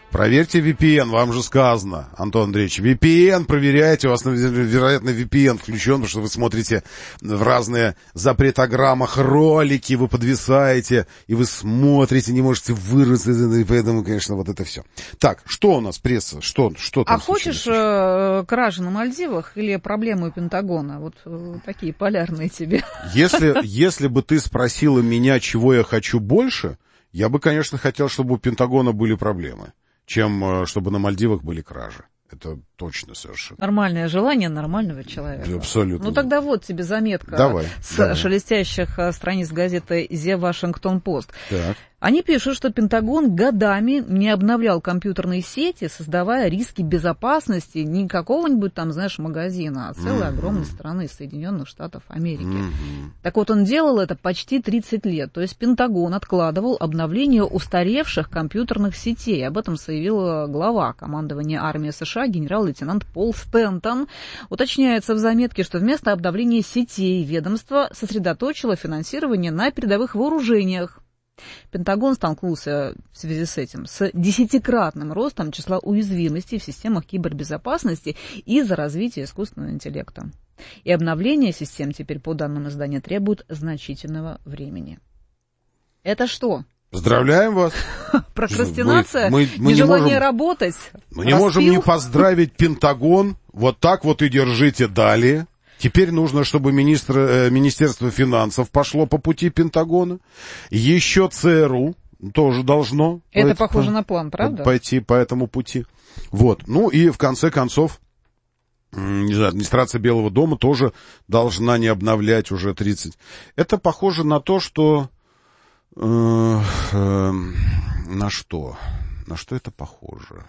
Проверьте ви пи эн, вам же сказано, Антон Андреевич. ви пи эн проверяйте, у вас, вероятно, ви пи эн включен, потому что вы смотрите в разные запретограммах ролики, вы подвисаете, и вы смотрите, не можете вырваться, и поэтому, конечно, вот это все. Так, что у нас, пресса, что, что там А случилось? хочешь э, кражи на Мальдивах или проблемы у Пентагона? Вот э, такие полярные тебе. Если, если бы ты спросила меня, чего я хочу больше, я бы, конечно, хотел, чтобы у Пентагона были проблемы, чем чтобы на Мальдивах были кражи. Это точно совершенно. Нормальное желание нормального человека. Абсолютно. Ну тогда вот тебе заметка давай, с давай. шелестящих страниц газеты The Washington Post. Так. Они пишут, что Пентагон годами не обновлял компьютерные сети, создавая риски безопасности не какого-нибудь там, знаешь, магазина, а целой mm-hmm. огромной страны Соединенных Штатов Америки. Mm-hmm. Так вот, он делал это почти тридцать лет. То есть Пентагон откладывал обновление устаревших компьютерных сетей. Об этом заявила глава командования армии США генерал-лейтенант Пол Стентон. Уточняется в заметке, что вместо обновления сетей ведомство сосредоточило финансирование на передовых вооружениях. Пентагон столкнулся в связи с этим с десятикратным ростом числа уязвимостей в системах кибербезопасности из-за развития искусственного интеллекта. И обновление систем теперь, по данным издания, требует значительного времени. Это что? Поздравляем вас. Прокрастинация? Мы, мы, мы нежелание не можем, работать? Мы не Распил? можем не поздравить Пентагон. Вот так вот и держите далее. Теперь нужно, чтобы министр, э, Министерство финансов пошло по пути Пентагона. Еще ЦРУ тоже должно. Это пойти, похоже по, на план, правда? Пойти по этому пути. Вот. Ну и в конце концов, не знаю, администрация Белого дома тоже должна не обновлять уже тридцать. Это похоже на то, что... Э, э, на что? На что это похоже?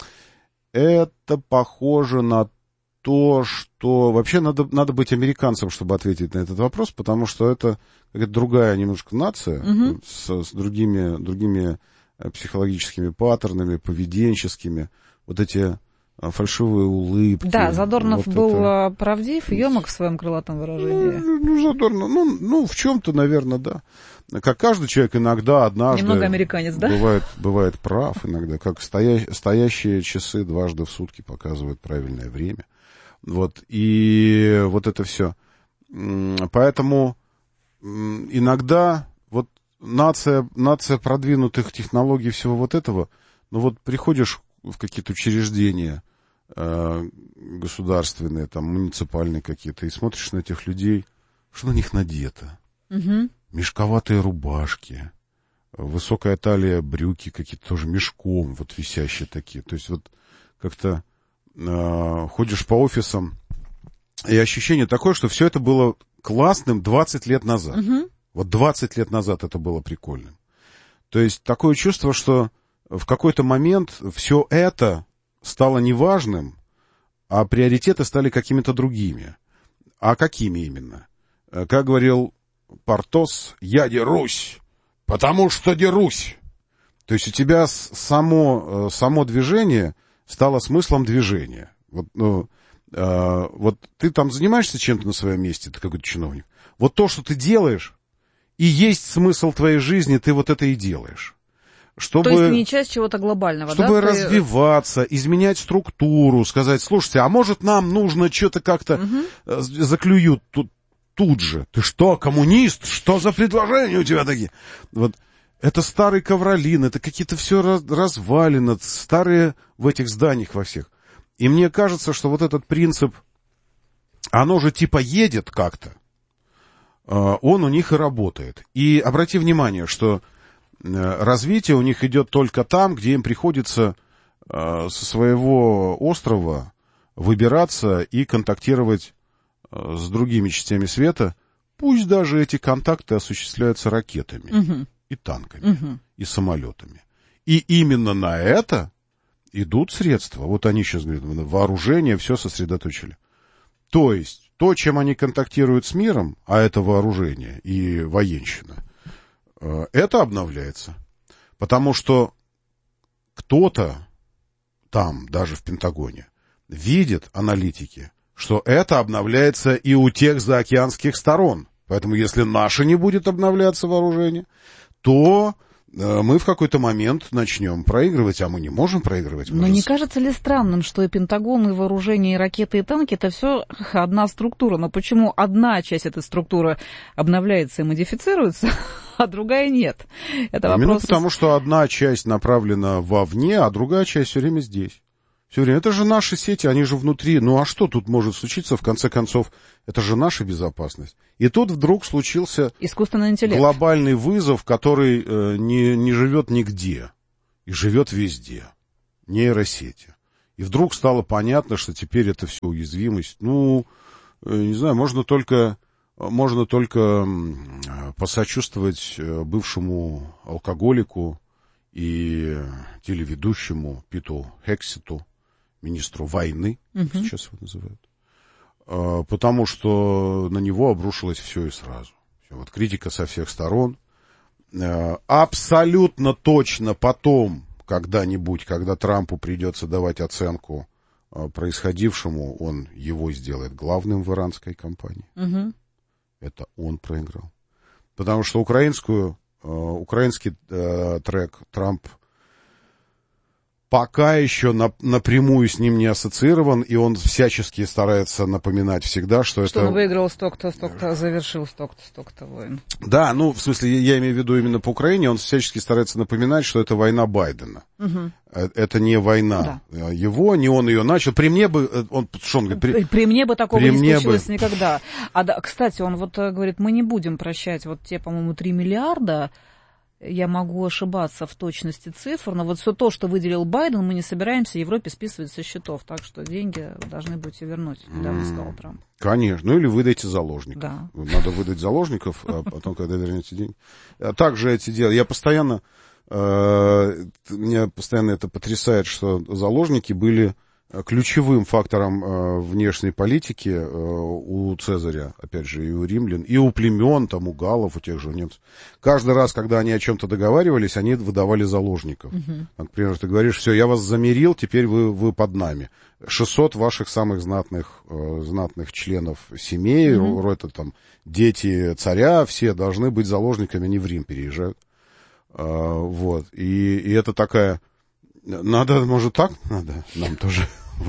Это похоже на то, что... Вообще надо, надо быть американцем, чтобы ответить на этот вопрос, потому что это какая-то другая немножко нация, угу. с, с другими, другими психологическими паттернами, поведенческими. Вот эти фальшивые улыбки. Да, Задорнов вот был это... правдив, емок в своем крылатом выражении. Ну, ну Задорнов, ну, ну, в чем-то, наверное, да. Как каждый человек иногда, однажды... Немного американец, да? Бывает, бывает прав иногда, как стоя... стоящие часы дважды в сутки показывают правильное время. Вот, и вот это все. Поэтому иногда вот нация, нация продвинутых технологий всего вот этого, ну вот приходишь в какие-то учреждения э, государственные, там, муниципальные какие-то, и смотришь на этих людей, что на них надето. Угу. Мешковатые рубашки, высокая талия, брюки какие-то тоже мешком, вот висящие такие. То есть вот как-то э, ходишь по офисам, и ощущение такое, что все это было классным двадцать лет назад. Угу. Вот двадцать лет назад это было прикольным. То есть такое чувство, что в какой-то момент все это стало неважным, а приоритеты стали какими-то другими. А какими именно? Как говорил Портос, я дерусь, потому что дерусь. То есть у тебя само, само движение стало смыслом движения. Вот, ну, э, вот ты там занимаешься чем-то на своем месте, ты какой-то чиновник. Вот то, что ты делаешь, и есть смысл твоей жизни, ты вот это и делаешь. Чтобы, то есть не часть чего-то глобального, чтобы да? развиваться, ты... изменять структуру, сказать, слушайте, а может нам нужно что-то как-то угу. заклюют тут, тут же. Ты что, коммунист? Что за предложения у тебя такие? Вот это старый ковролин, это какие-то все развалины, старые в этих зданиях во всех. И мне кажется, что вот этот принцип, оно же типа едет как-то, он у них и работает. И обрати внимание, что развитие у них идет только там, где им приходится э, со своего острова выбираться и контактировать э, с другими частями света, пусть даже эти контакты осуществляются ракетами, угу. и танками, угу. и самолетами. И именно на это идут средства. Вот они сейчас говорят, вооружение, все сосредоточили. То есть, то, чем они контактируют с миром, а это вооружение и военщина, это обновляется. Потому что кто-то там, даже в Пентагоне, видит, аналитики, что это обновляется и у тех заокеанских сторон. Поэтому если наше не будет обновляться вооружение, то мы в какой-то момент начнем проигрывать, а мы не можем проигрывать. Но не кажется ли странным, что и Пентагон, и вооружение, и ракеты, и танки — это все одна структура? Но почему одна часть этой структуры обновляется и модифицируется, а другая нет? Это Именно вопрос... потому, что одна часть направлена вовне, а другая часть все время здесь. Все время. Это же наши сети, они же внутри. Ну а что тут может случиться, в конце концов? Это же наша безопасность. И тут вдруг случился искусственный интеллект, глобальный вызов, который э, не, не живет нигде и живет везде. Нейросети. И вдруг стало понятно, что теперь это все уязвимость. Ну, э, не знаю, можно только, можно только э, посочувствовать э, бывшему алкоголику и телеведущему Питу Хексету, министру войны, как uh-huh. сейчас его называют, а, потому что на него обрушилось все и сразу. Все, вот критика со всех сторон. А, абсолютно точно потом, когда-нибудь, когда Трампу придется давать оценку а, происходившему, он его сделает главным в иранской кампании. Uh-huh. Это он проиграл. Потому что украинскую, а, украинский а, трек Трамп пока еще на, напрямую с ним не ассоциирован, и он всячески старается напоминать всегда, что, что это... Что он выиграл столько-то, столько-то, завершил столько-то, столько-то войн. Да, ну, в смысле, я имею в виду именно по Украине, он всячески старается напоминать, что это война Байдена. Угу. Это не война да. его, не он ее начал. При мне бы... Он, что он говорит? При, при мне бы такого при не случилось бы... никогда. А, да, кстати, он вот говорит, мы не будем прощать вот те, по-моему, три миллиарда. Я могу ошибаться в точности цифр, но вот все то, что выделил Байден, мы не собираемся Европе списывать со счетов. Так что деньги должны будете вернуть, недавно сказал Трамп. Конечно, ну или выдайте заложников. Да. Надо выдать заложников, а потом, когда вернете деньги. Также эти дела. Я постоянно, э, меня постоянно это потрясает, что заложники были ключевым фактором э, внешней политики э, у Цезаря, опять же, и у римлян, и у племен, там, у галлов, у тех же немцев. Каждый раз, когда они о чем-то договаривались, они выдавали заложников. Uh-huh. Например, ты говоришь, все, я вас замирил, теперь вы, вы под нами. шестьсот ваших самых знатных, э, знатных членов семей, uh-huh. это там дети царя, все должны быть заложниками, они в Рим переезжают. Э, вот. И, и это такая... Надо, может, так надо нам тоже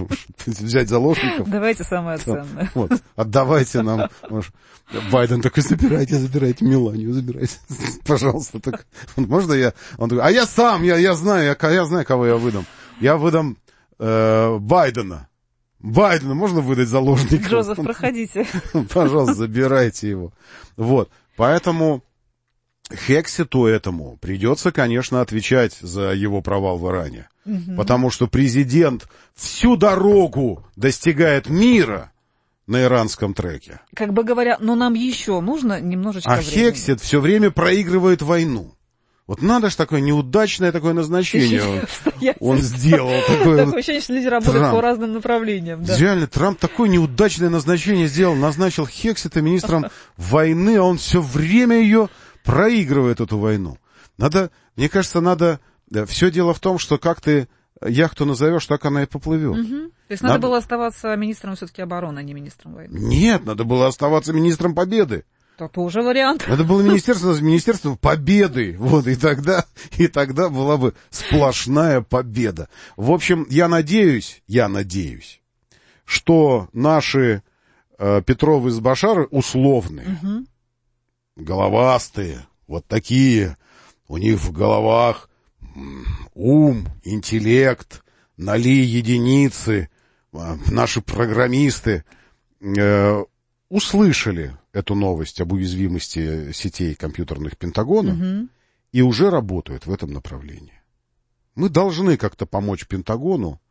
взять заложников. Давайте самое ценное. Вот, отдавайте нам. Может, Байден такой, забирайте, забирайте Меланию, забирайте. Пожалуйста. Так. Можно я? Он такой, а я сам, я, я знаю, я, я знаю, кого я выдам. Я выдам э, Байдена. Байдена можно выдать заложников? Джозеф, проходите. Пожалуйста, забирайте его. Вот, поэтому... Хексету этому придется, конечно, отвечать за его провал в Иране. Угу. Потому что президент всю дорогу достигает мира на иранском треке. Как бы говоря, но нам еще нужно немножечко а времени. А Хексет все время проигрывает войну. Вот надо же такое неудачное такое назначение он, он сделал. Такое ощущение, что люди работают по разным направлениям. Реально, Трамп такое неудачное назначение сделал. Назначил Хексета министром войны, а он все время ее... проигрывает эту войну. Надо, мне кажется, надо... Все дело в том, что как ты яхту назовешь, так она и поплывет. Угу. То есть надо, надо было оставаться министром все-таки обороны, а не министром войны? Нет, надо было оставаться министром победы. Это тоже вариант. Надо было министерство, министерство победы. Вот, и тогда, и тогда была бы сплошная победа. В общем, я надеюсь, я надеюсь, что наши э, Петровы с Башары условные, угу. головастые, вот такие, у них в головах ум, интеллект, ноли единицы, наши программисты э, услышали эту новость об уязвимости сетей компьютерных Пентагона угу. и уже работают в этом направлении. Мы должны как-то помочь Пентагону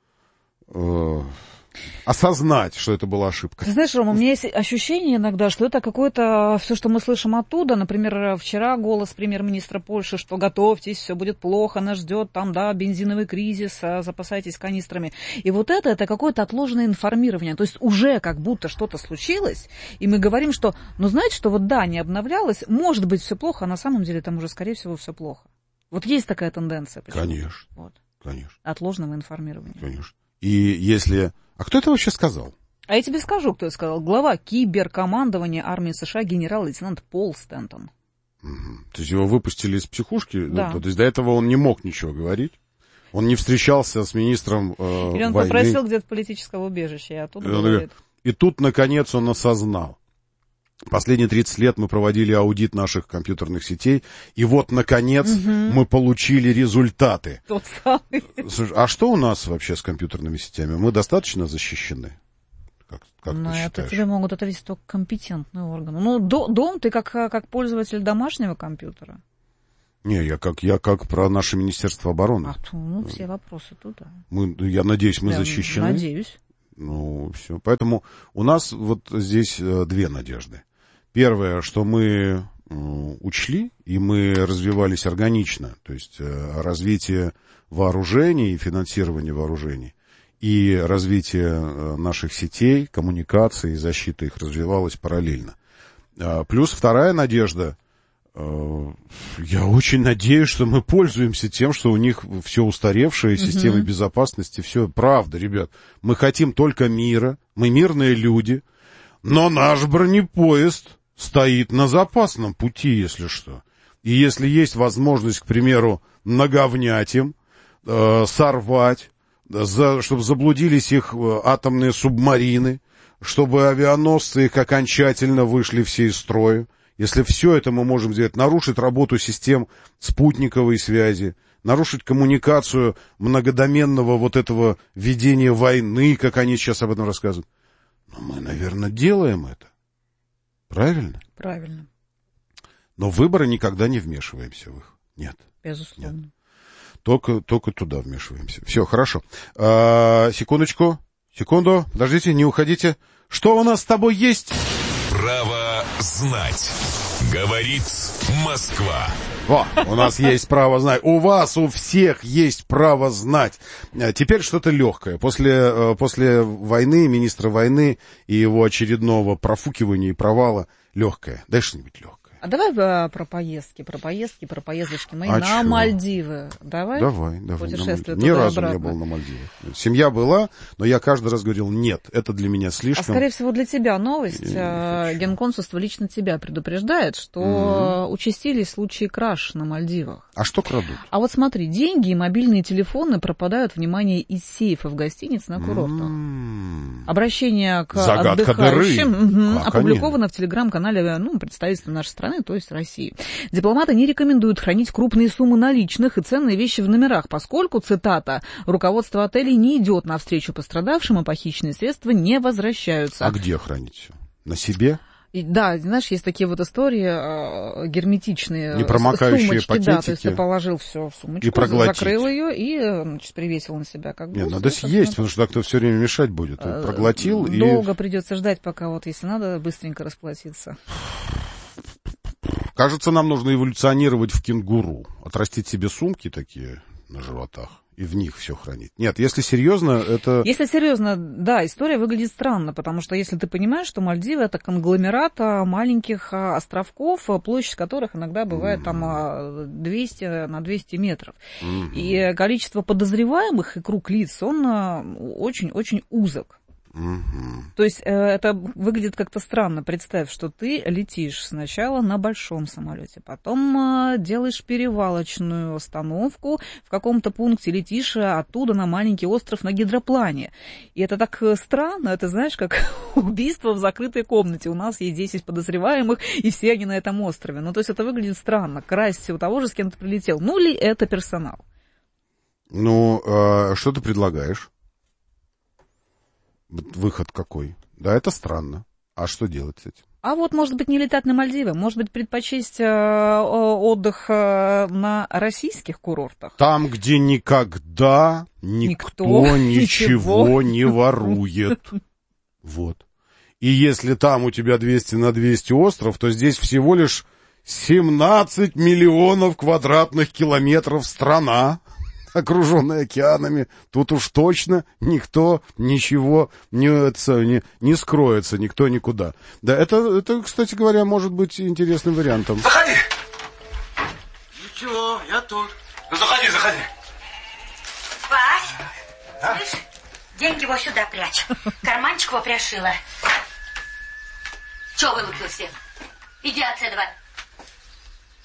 э, осознать, что это была ошибка. Ты знаешь, Рома, у меня есть ощущение иногда, что это какое-то все, что мы слышим оттуда. Например, вчера голос премьер-министра Польши, что готовьтесь, все будет плохо, нас ждет там, да, бензиновый кризис, запасайтесь канистрами. И вот это, это какое-то отложенное информирование. То есть уже как будто что-то случилось, и мы говорим, что, ну, знаете, что вот да, не обновлялось, может быть, все плохо, а на самом деле там уже, скорее всего, все плохо. Вот есть такая тенденция. Почему? Конечно, вот. Конечно. Отложенного информирования. Конечно. И если... А кто это вообще сказал? А я тебе скажу, кто это сказал. Глава киберкомандования армии США генерал-лейтенант Пол Стентон. Угу. То есть его выпустили из психушки? Да. То есть до этого он не мог ничего говорить? Он не встречался с министром э, Или он войны? попросил где-то политического убежища, и оттуда говорит. И тут, наконец, он осознал. Последние тридцать лет мы проводили аудит наших компьютерных сетей, и вот, наконец, угу. мы получили результаты. Тот самый. Слушай, а что у нас вообще с компьютерными сетями? Мы достаточно защищены? Как, как ну, ты это считаешь? тебе могут ответить только компетентные органы. Ну, до, дом ты как, как пользователь домашнего компьютера. Не, я как, я как про наше Министерство обороны. А, то, ну, все вопросы туда. Мы, я надеюсь, мы я защищены. Надеюсь. Ну, все. Поэтому у нас вот здесь две надежды. Первое, что мы учли, и мы развивались органично, то есть развитие вооружений и финансирование вооружений, и развитие наших сетей, коммуникаций, и защита их развивалось параллельно. Плюс вторая надежда, я очень надеюсь, что мы пользуемся тем, что у них все устаревшие системы mm-hmm. безопасности, все правда, ребят. Мы хотим только мира, мы мирные люди, но наш бронепоезд стоит на запасном пути, если что. И если есть возможность, к примеру, наговнять им, э, сорвать, за, чтобы заблудились их атомные субмарины, чтобы авианосцы их окончательно вышли все из строя, если все это мы можем сделать, нарушить работу систем спутниковой связи, нарушить коммуникацию многодоменного вот этого ведения войны, как они сейчас об этом рассказывают, но мы, наверное, делаем это. Правильно? Правильно. Но в выборы никогда не вмешиваемся в их. Нет. Безусловно. Нет. Только, только туда вмешиваемся. Все, хорошо. А, секундочку. Секунду. Подождите, не уходите. Что у нас с тобой есть? Право знать. Говорит Москва. О, у нас есть право знать. У вас, у всех есть право знать. Теперь что-то легкое. После, после войны, министра войны и его очередного профукивания и провала, легкое. Дай что-нибудь легкое. А давай про поездки, про поездки, про поездочки мои а на чё? Мальдивы. Давай? Давай, давай. Путешествие Ни разу обратно. не был на Мальдивах. Семья была, но я каждый раз говорил, нет, это для меня слишком. А скорее всего для тебя новость. Генконсульство лично тебя предупреждает, что mm-hmm. участились случаи краж на Мальдивах. А что крадут? А вот смотри, деньги и мобильные телефоны пропадают, внимание, из сейфов гостиниц на курортах. Mm-hmm. Обращение к Загадка отдыхающим угу, опубликовано они? в телеграм-канале ну, представительства нашей страны, то есть России. Дипломаты не рекомендуют хранить крупные суммы наличных и ценные вещи в номерах, поскольку, цитата, руководство отелей не идет навстречу пострадавшим, и похищенные средства не возвращаются. А где хранить все? На себе? И, да, знаешь, есть такие вот истории э, герметичные. Непромокающие сумочки, пакетики. Да, то есть ты положил все в сумочку, и проглотить. Закрыл ее и, значит, привесил на себя как бы. Нет, надо съесть, потому что так-то все время мешать будет. Э, Проглотил долго и... Долго придется ждать, пока вот, если надо, быстренько расплатиться. Кажется, нам нужно эволюционировать в кенгуру. Отрастить себе сумки такие на животах и в них все хранить. Нет, если серьезно, это... Если серьезно, да, история выглядит странно, потому что если ты понимаешь, что Мальдивы — это конгломерат маленьких островков, площадь которых иногда бывает mm-hmm. там двести на двести метров. Mm-hmm. И количество подозреваемых и круг лиц, он очень-очень узок. Угу. То есть э, это выглядит как-то странно. Представь, что ты летишь сначала на большом самолете, потом э, делаешь перевалочную остановку, в каком-то пункте летишь оттуда на маленький остров на гидроплане. И это так странно, это знаешь, как убийство в закрытой комнате. У нас есть десять подозреваемых, и все они на этом острове. Ну, то есть это выглядит странно. Красть у того же, с кем ты прилетел. Ну, ли это персонал? Ну, э, что ты предлагаешь? Выход какой? Да, это странно. А что делать с этим? А вот, может быть, не летать на Мальдивы, может быть, предпочесть э, отдых э, на российских курортах. Там, где никогда никто, никто ничего не ворует. Вот. И если там у тебя двести на двести остров, то здесь всего лишь семнадцать миллионов квадратных километров страна, окруженная океанами. Тут уж точно никто ничего не, это, не, не скроется, никто никуда. Да, это, это, кстати говоря, может быть интересным вариантом. Заходи! Ничего, я тут. Ну, заходи, заходи. Вась, а? Слышь, деньги его сюда прячь. Карманчик его пришила. Чего вылупился? Иди отсюда.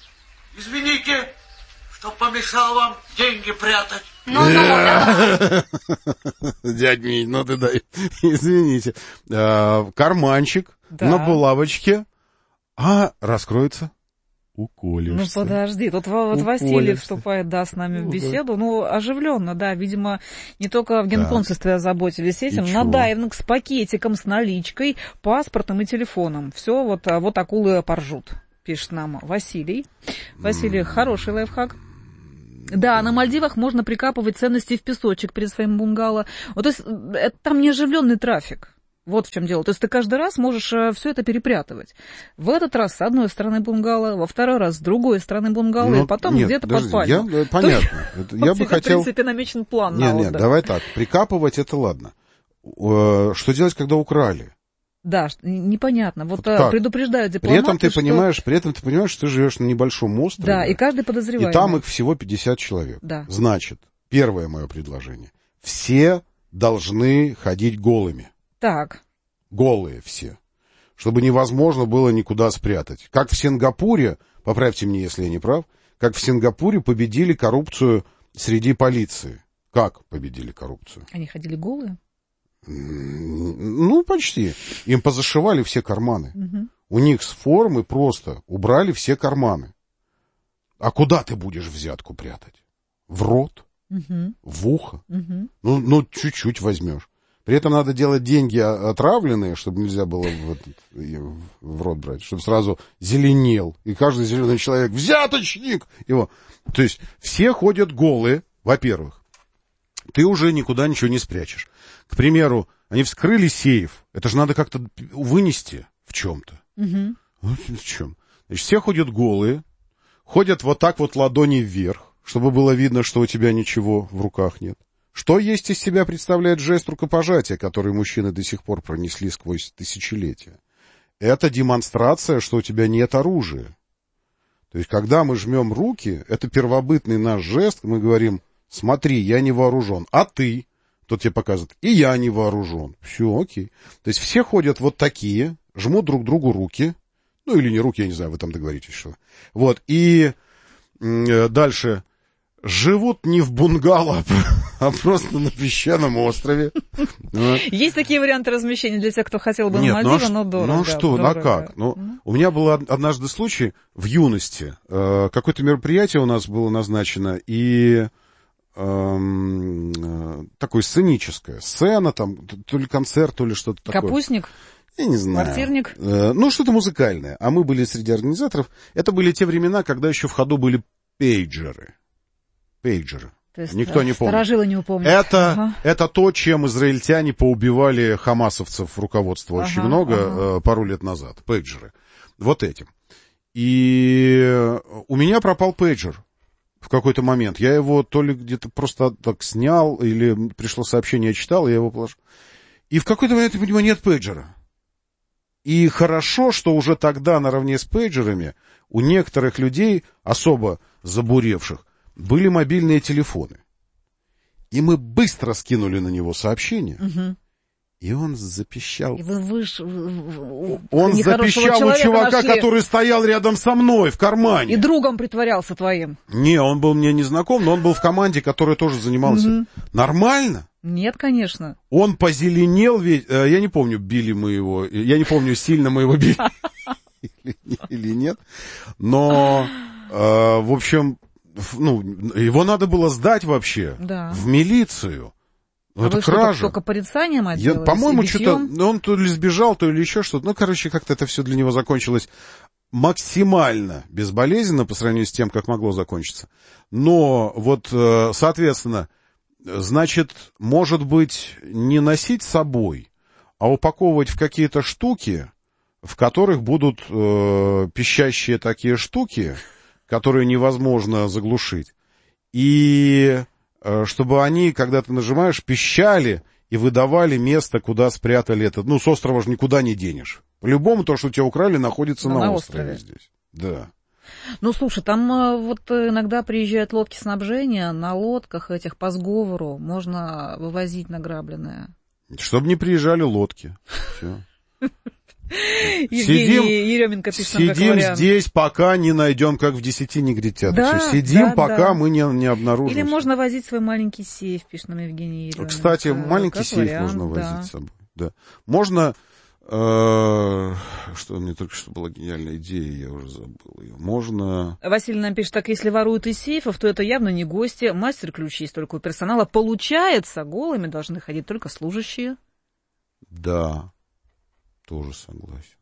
Извините, что помешал вам деньги прятать. Ну, ну, давай. Дядь Мить, ну ты дай, извините. Карманчик на булавочке, а раскроется. Уколешься. Ну, подожди, тут вот Василий вступает, да, с нами в беседу. Ну, оживленно, да, видимо, не только в генконсульстве да. озаботились этим. На дайвинг с пакетиком, с наличкой, паспортом и телефоном. Все, вот, вот акулы поржут, пишет нам Василий. Василий, mm. хороший лайфхак. Да, на Мальдивах можно прикапывать ценности в песочек перед своим бунгало. Вот, то есть, это, там не оживленный трафик. Вот в чем дело. То есть ты каждый раз можешь все это перепрятывать. В этот раз с одной стороны бунгало, во второй раз с другой стороны бунгало, ну, и потом нет, где-то под пальму. Я, понятно. Это, я бы хотел... В принципе, намечен план нет, на Нет, давай так. Прикапывать это ладно. Что делать, когда украли? Да, непонятно. Вот, вот предупреждают дипломаты, при этом ты что... понимаешь, при этом ты понимаешь, что ты живешь на небольшом острове. Да, и каждый подозреваемый. И там их всего пятьдесят человек. Да. Значит, первое мое предложение. Все должны ходить голыми. Так. Голые все. Чтобы невозможно было никуда спрятать. Как в Сингапуре, поправьте меня, если я не прав, как в Сингапуре победили коррупцию среди полиции. Как победили коррупцию? Они ходили голые? Ну, почти. Им позашивали все карманы. Угу. У них с формы просто убрали все карманы. А куда ты будешь взятку прятать? В рот? Угу. В ухо? Угу. Ну, ну, чуть-чуть возьмешь. При этом надо делать деньги отравленные, чтобы нельзя было в, этот, в рот брать, чтобы сразу зеленел. И каждый зеленый человек взяточник его. То есть все ходят голые, во-первых. Ты уже никуда ничего не спрячешь. К примеру, они вскрыли сейф. Это же надо как-то вынести в чем-то. Угу. Вот в чем. Значит, все ходят голые, ходят вот так вот ладони вверх, чтобы было видно, что у тебя ничего в руках нет. Что есть из себя представляет жест рукопожатия, который мужчины до сих пор пронесли сквозь тысячелетия? Это демонстрация, что у тебя нет оружия. То есть, когда мы жмем руки, это первобытный наш жест, мы говорим, смотри, я не вооружен, а ты? Тот тебе показывает, и я не вооружен. Все, окей. То есть, все ходят вот такие, жмут друг другу руки, ну или не руки, я не знаю, вы там договоритесь, что. Вот, и э, дальше... Живут не в бунгало, а просто на песчаном острове. Есть такие варианты размещения для тех, кто хотел бы на Мальдивы, но дорого. Ну что, ну как? Ну, у меня был однажды случай в юности. Какое-то мероприятие у нас было назначено, и такое сценическое. Сцена, там, то ли концерт, то ли что-то такое. Капустник? Я не знаю. Квартирник? Ну, что-то музыкальное. А мы были среди организаторов. Это были те времена, когда еще в ходу были пейджеры. Пейджеры. То есть, никто не помнит. Старожилы не упомнят. Это, ага. это то, чем израильтяне поубивали хамасовцев руководства ага, очень много ага. пару лет назад. Пейджеры. Вот этим. И у меня пропал пейджер в какой-то момент. Я его то ли где-то просто так снял, или пришло сообщение, я читал, я его положил. И в какой-то момент я понимаю, нет пейджера. И хорошо, что уже тогда наравне с пейджерами у некоторых людей, особо забуревших, были мобильные телефоны. И мы быстро скинули на него сообщение. Угу. И он запищал. И вы, вы ж, вы, он запищал у чувака, нашли. Который стоял рядом со мной в кармане. И другом притворялся твоим. Не, он был мне не знаком, но он был в команде, которая тоже занималась. Угу. Нормально? Нет, конечно. Он позеленел ведь. Я не помню, били мы его. Я не помню, сильно мы его били или нет. Но, в общем... Ну, его надо было сдать вообще да. в милицию. А это вы кража. Что, только порицанием отделались? По-моему, что-то он то ли сбежал, то ли еще что-то. Ну, короче, как-то это все для него закончилось максимально безболезненно по сравнению с тем, как могло закончиться. Но вот, соответственно, значит, может быть, не носить с собой, а упаковывать в какие-то штуки, в которых будут э, пищащие такие штуки, которые невозможно заглушить. И э, чтобы они, когда ты нажимаешь, пищали и выдавали место, куда спрятали это. Ну, с острова же никуда не денешь. По-любому то, что тебя украли, находится на, на острове. острове здесь. Да. Ну, слушай, там э, вот иногда приезжают лодки снабжения, на лодках этих по сговору можно вывозить награбленное. Чтобы не приезжали лодки. Все. Евгений Еременко пишет нам как Сидим вариант. здесь, пока не найдем, как в десяти негритят. Да, Сидим, да, пока да. мы не, не обнаружим. Или можно возить свой маленький сейф, пишет нам Евгений Еременко. Кстати, маленький как сейф вариант, можно да. возить с собой. Да. Можно... Э, что, мне только что была гениальная идея, я уже забыл ее. Можно... Василий нам пишет, так если воруют из сейфов, то это явно не гости. Мастер-ключи есть только у персонала. Получается, голыми должны ходить только служащие. Да, тоже согласен.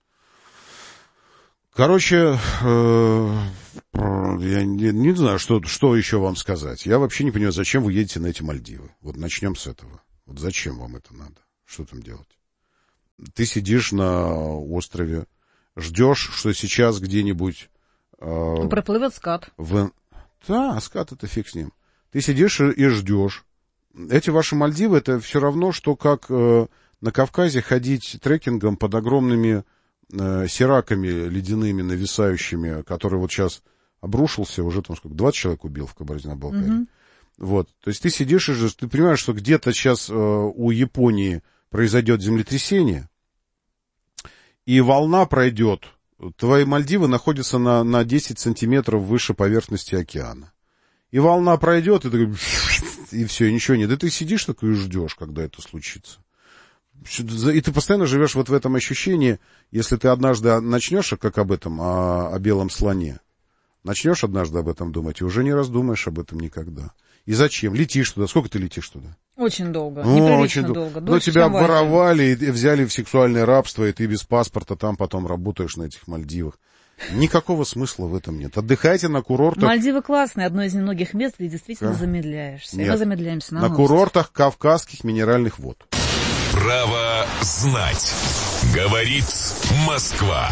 Короче, э, я не, не знаю, что, что еще вам сказать. Я вообще не понимаю, зачем вы едете на эти Мальдивы. Вот начнем с этого. Вот зачем вам это надо? Что там делать? Ты сидишь на острове, ждешь, что сейчас где-нибудь... Э, проплывет скат. В... Да, скат это фиг с ним. Ты сидишь и, и ждешь. Эти ваши Мальдивы, это все равно, что как э, на Кавказе ходить трекингом под огромными э, сираками ледяными, нависающими, который вот сейчас обрушился, уже там сколько, двадцать человек убил в Кабардино-Балкарии. Mm-hmm. Вот, то есть ты сидишь и ждешь, ты понимаешь, что где-то сейчас э, у Японии произойдет землетрясение, и волна пройдет. Твои Мальдивы находятся на, на десять сантиметров выше поверхности океана. И волна пройдет, и, ты, и все, и ничего нет. И ты сидишь такой и ждешь, когда это случится. И ты постоянно живешь вот в этом ощущении, если ты однажды начнешь, как об этом, о, о белом слоне, начнешь однажды об этом думать, и уже не раздумаешь об этом никогда. И зачем? Летишь туда. Сколько ты летишь туда? Очень долго. Ну, неприлично очень долго. Ну, тебя воровали и взяли в сексуальное рабство, и ты без паспорта там потом работаешь на этих Мальдивах. Никакого смысла в этом нет. Отдыхайте на курортах. Мальдивы классные, одно из немногих мест, где действительно да. замедляешься. Нет. И мы замедляемся на На новости. курортах Кавказских минеральных вод. Право знать. Говорит Москва.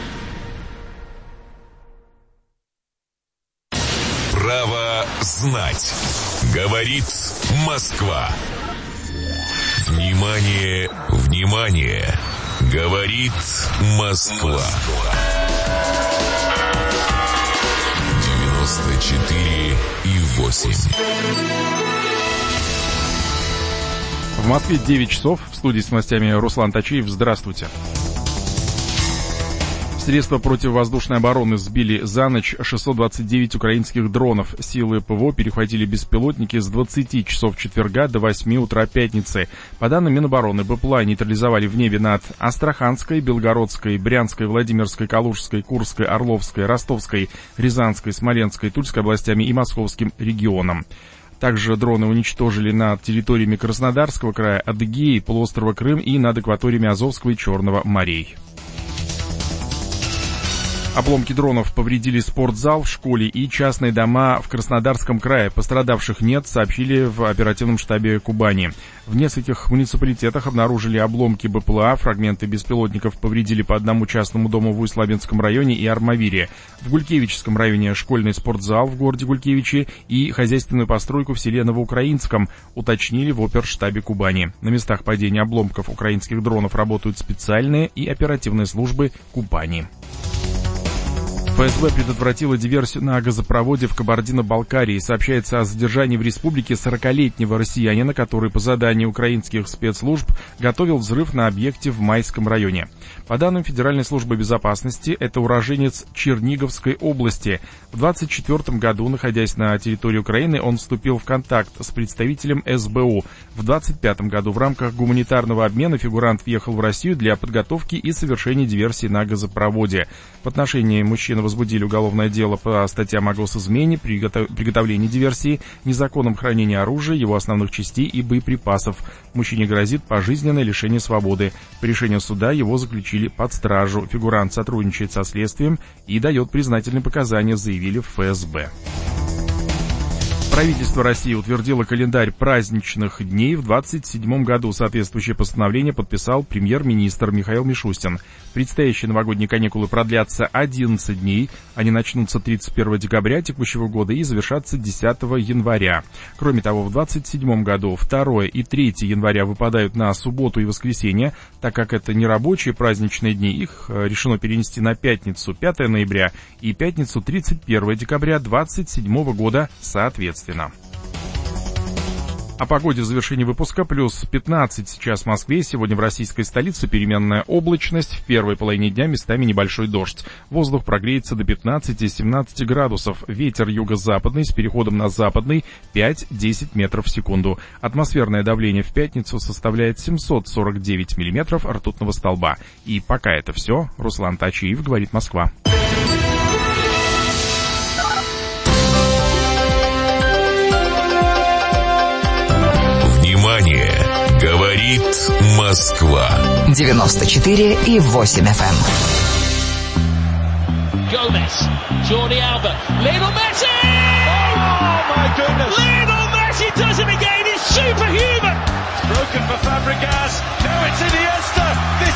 Право знать. Говорит Москва. Внимание, внимание. Говорит Москва. девяносто четыре и восемь. В Москве девять часов. В студии с новостями Руслан Тачиев. Здравствуйте. Средства противовоздушной обороны сбили за ночь шестьсот двадцать девять украинских дронов. Силы ПВО перехватили беспилотники с двадцати часов четверга до восьми утра пятницы. По данным Минобороны, БПЛА нейтрализовали в небе над Астраханской, Белгородской, Брянской, Владимирской, Калужской, Курской, Орловской, Ростовской, Рязанской, Смоленской, Тульской областями и Московским регионом. Также дроны уничтожили над территориями Краснодарского края, Адыгеи, полуострова Крым и над акваториями Азовского и Черного морей. Обломки дронов повредили спортзал в школе и частные дома в Краснодарском крае. Пострадавших нет, сообщили в оперативном штабе Кубани. В нескольких муниципалитетах обнаружили обломки БПЛА, фрагменты беспилотников повредили по одному частному дому в Усть-Лабинском районе и Армавире. В Гулькевичском районе школьный спортзал в городе Гулькевичи и хозяйственную постройку в селе Новоукраинском, уточнили в оперштабе Кубани. На местах падения обломков украинских дронов работают специальные и оперативные службы Кубани. ФСБ предотвратила диверсию на газопроводе в Кабардино-Балкарии. Сообщается о задержании в республике сорокалетнего россиянина, который по заданию украинских спецслужб готовил взрыв на объекте в Майском районе. По данным Федеральной службы безопасности, это уроженец Черниговской области. В двадцать четвёртом году, находясь на территории Украины, он вступил в контакт с представителем эс бэ у. В двадцать пятом году в рамках гуманитарного обмена фигурант въехал в Россию для подготовки и совершения диверсии на газопроводе. В отношении мужчины возбудили уголовное дело по статьям о госизмене, приготовлении диверсии, незаконном хранении оружия, его основных частей и боеприпасов. Мужчине грозит пожизненное лишение свободы. По решению суда его заключили под стражу. Фигурант сотрудничает со следствием и дает признательные показания, заявили в эф эс бэ. Правительство России утвердило календарь праздничных дней в двадцать седьмом году. Соответствующее постановление подписал премьер-министр Михаил Мишустин. Предстоящие новогодние каникулы продлятся одиннадцать дней. Они начнутся тридцать первого декабря текущего года и завершатся десятого января. Кроме того, в двадцать седьмом году второго и третьего января выпадают на субботу и воскресенье. Так как это не рабочие праздничные дни, их решено перенести на пятницу пятого ноября и пятницу тридцать первого декабря двадцать седьмого года соответственно. О погоде в завершении выпуска. Плюс пятнадцать сейчас в Москве. Сегодня в российской столице переменная облачность. В первой половине дня местами небольшой дождь. Воздух прогреется до пятнадцати-семнадцати градусов. Ветер юго-западный с переходом на западный пять-десять метров в секунду. Атмосферное давление в пятницу составляет семьсот сорок девять миллиметров ртутного столба. И пока это все. Руслан Тачиев, говорит Москва. Внимание! Говорит Москва. девяносто четыре и восемь эф эм. Gomez, Jordi Alba, Lionel Messi! Oh my goodness! Lionel Messi does it again. He's superhuman. It's broken for Fabregas. Now it's Iniesta. This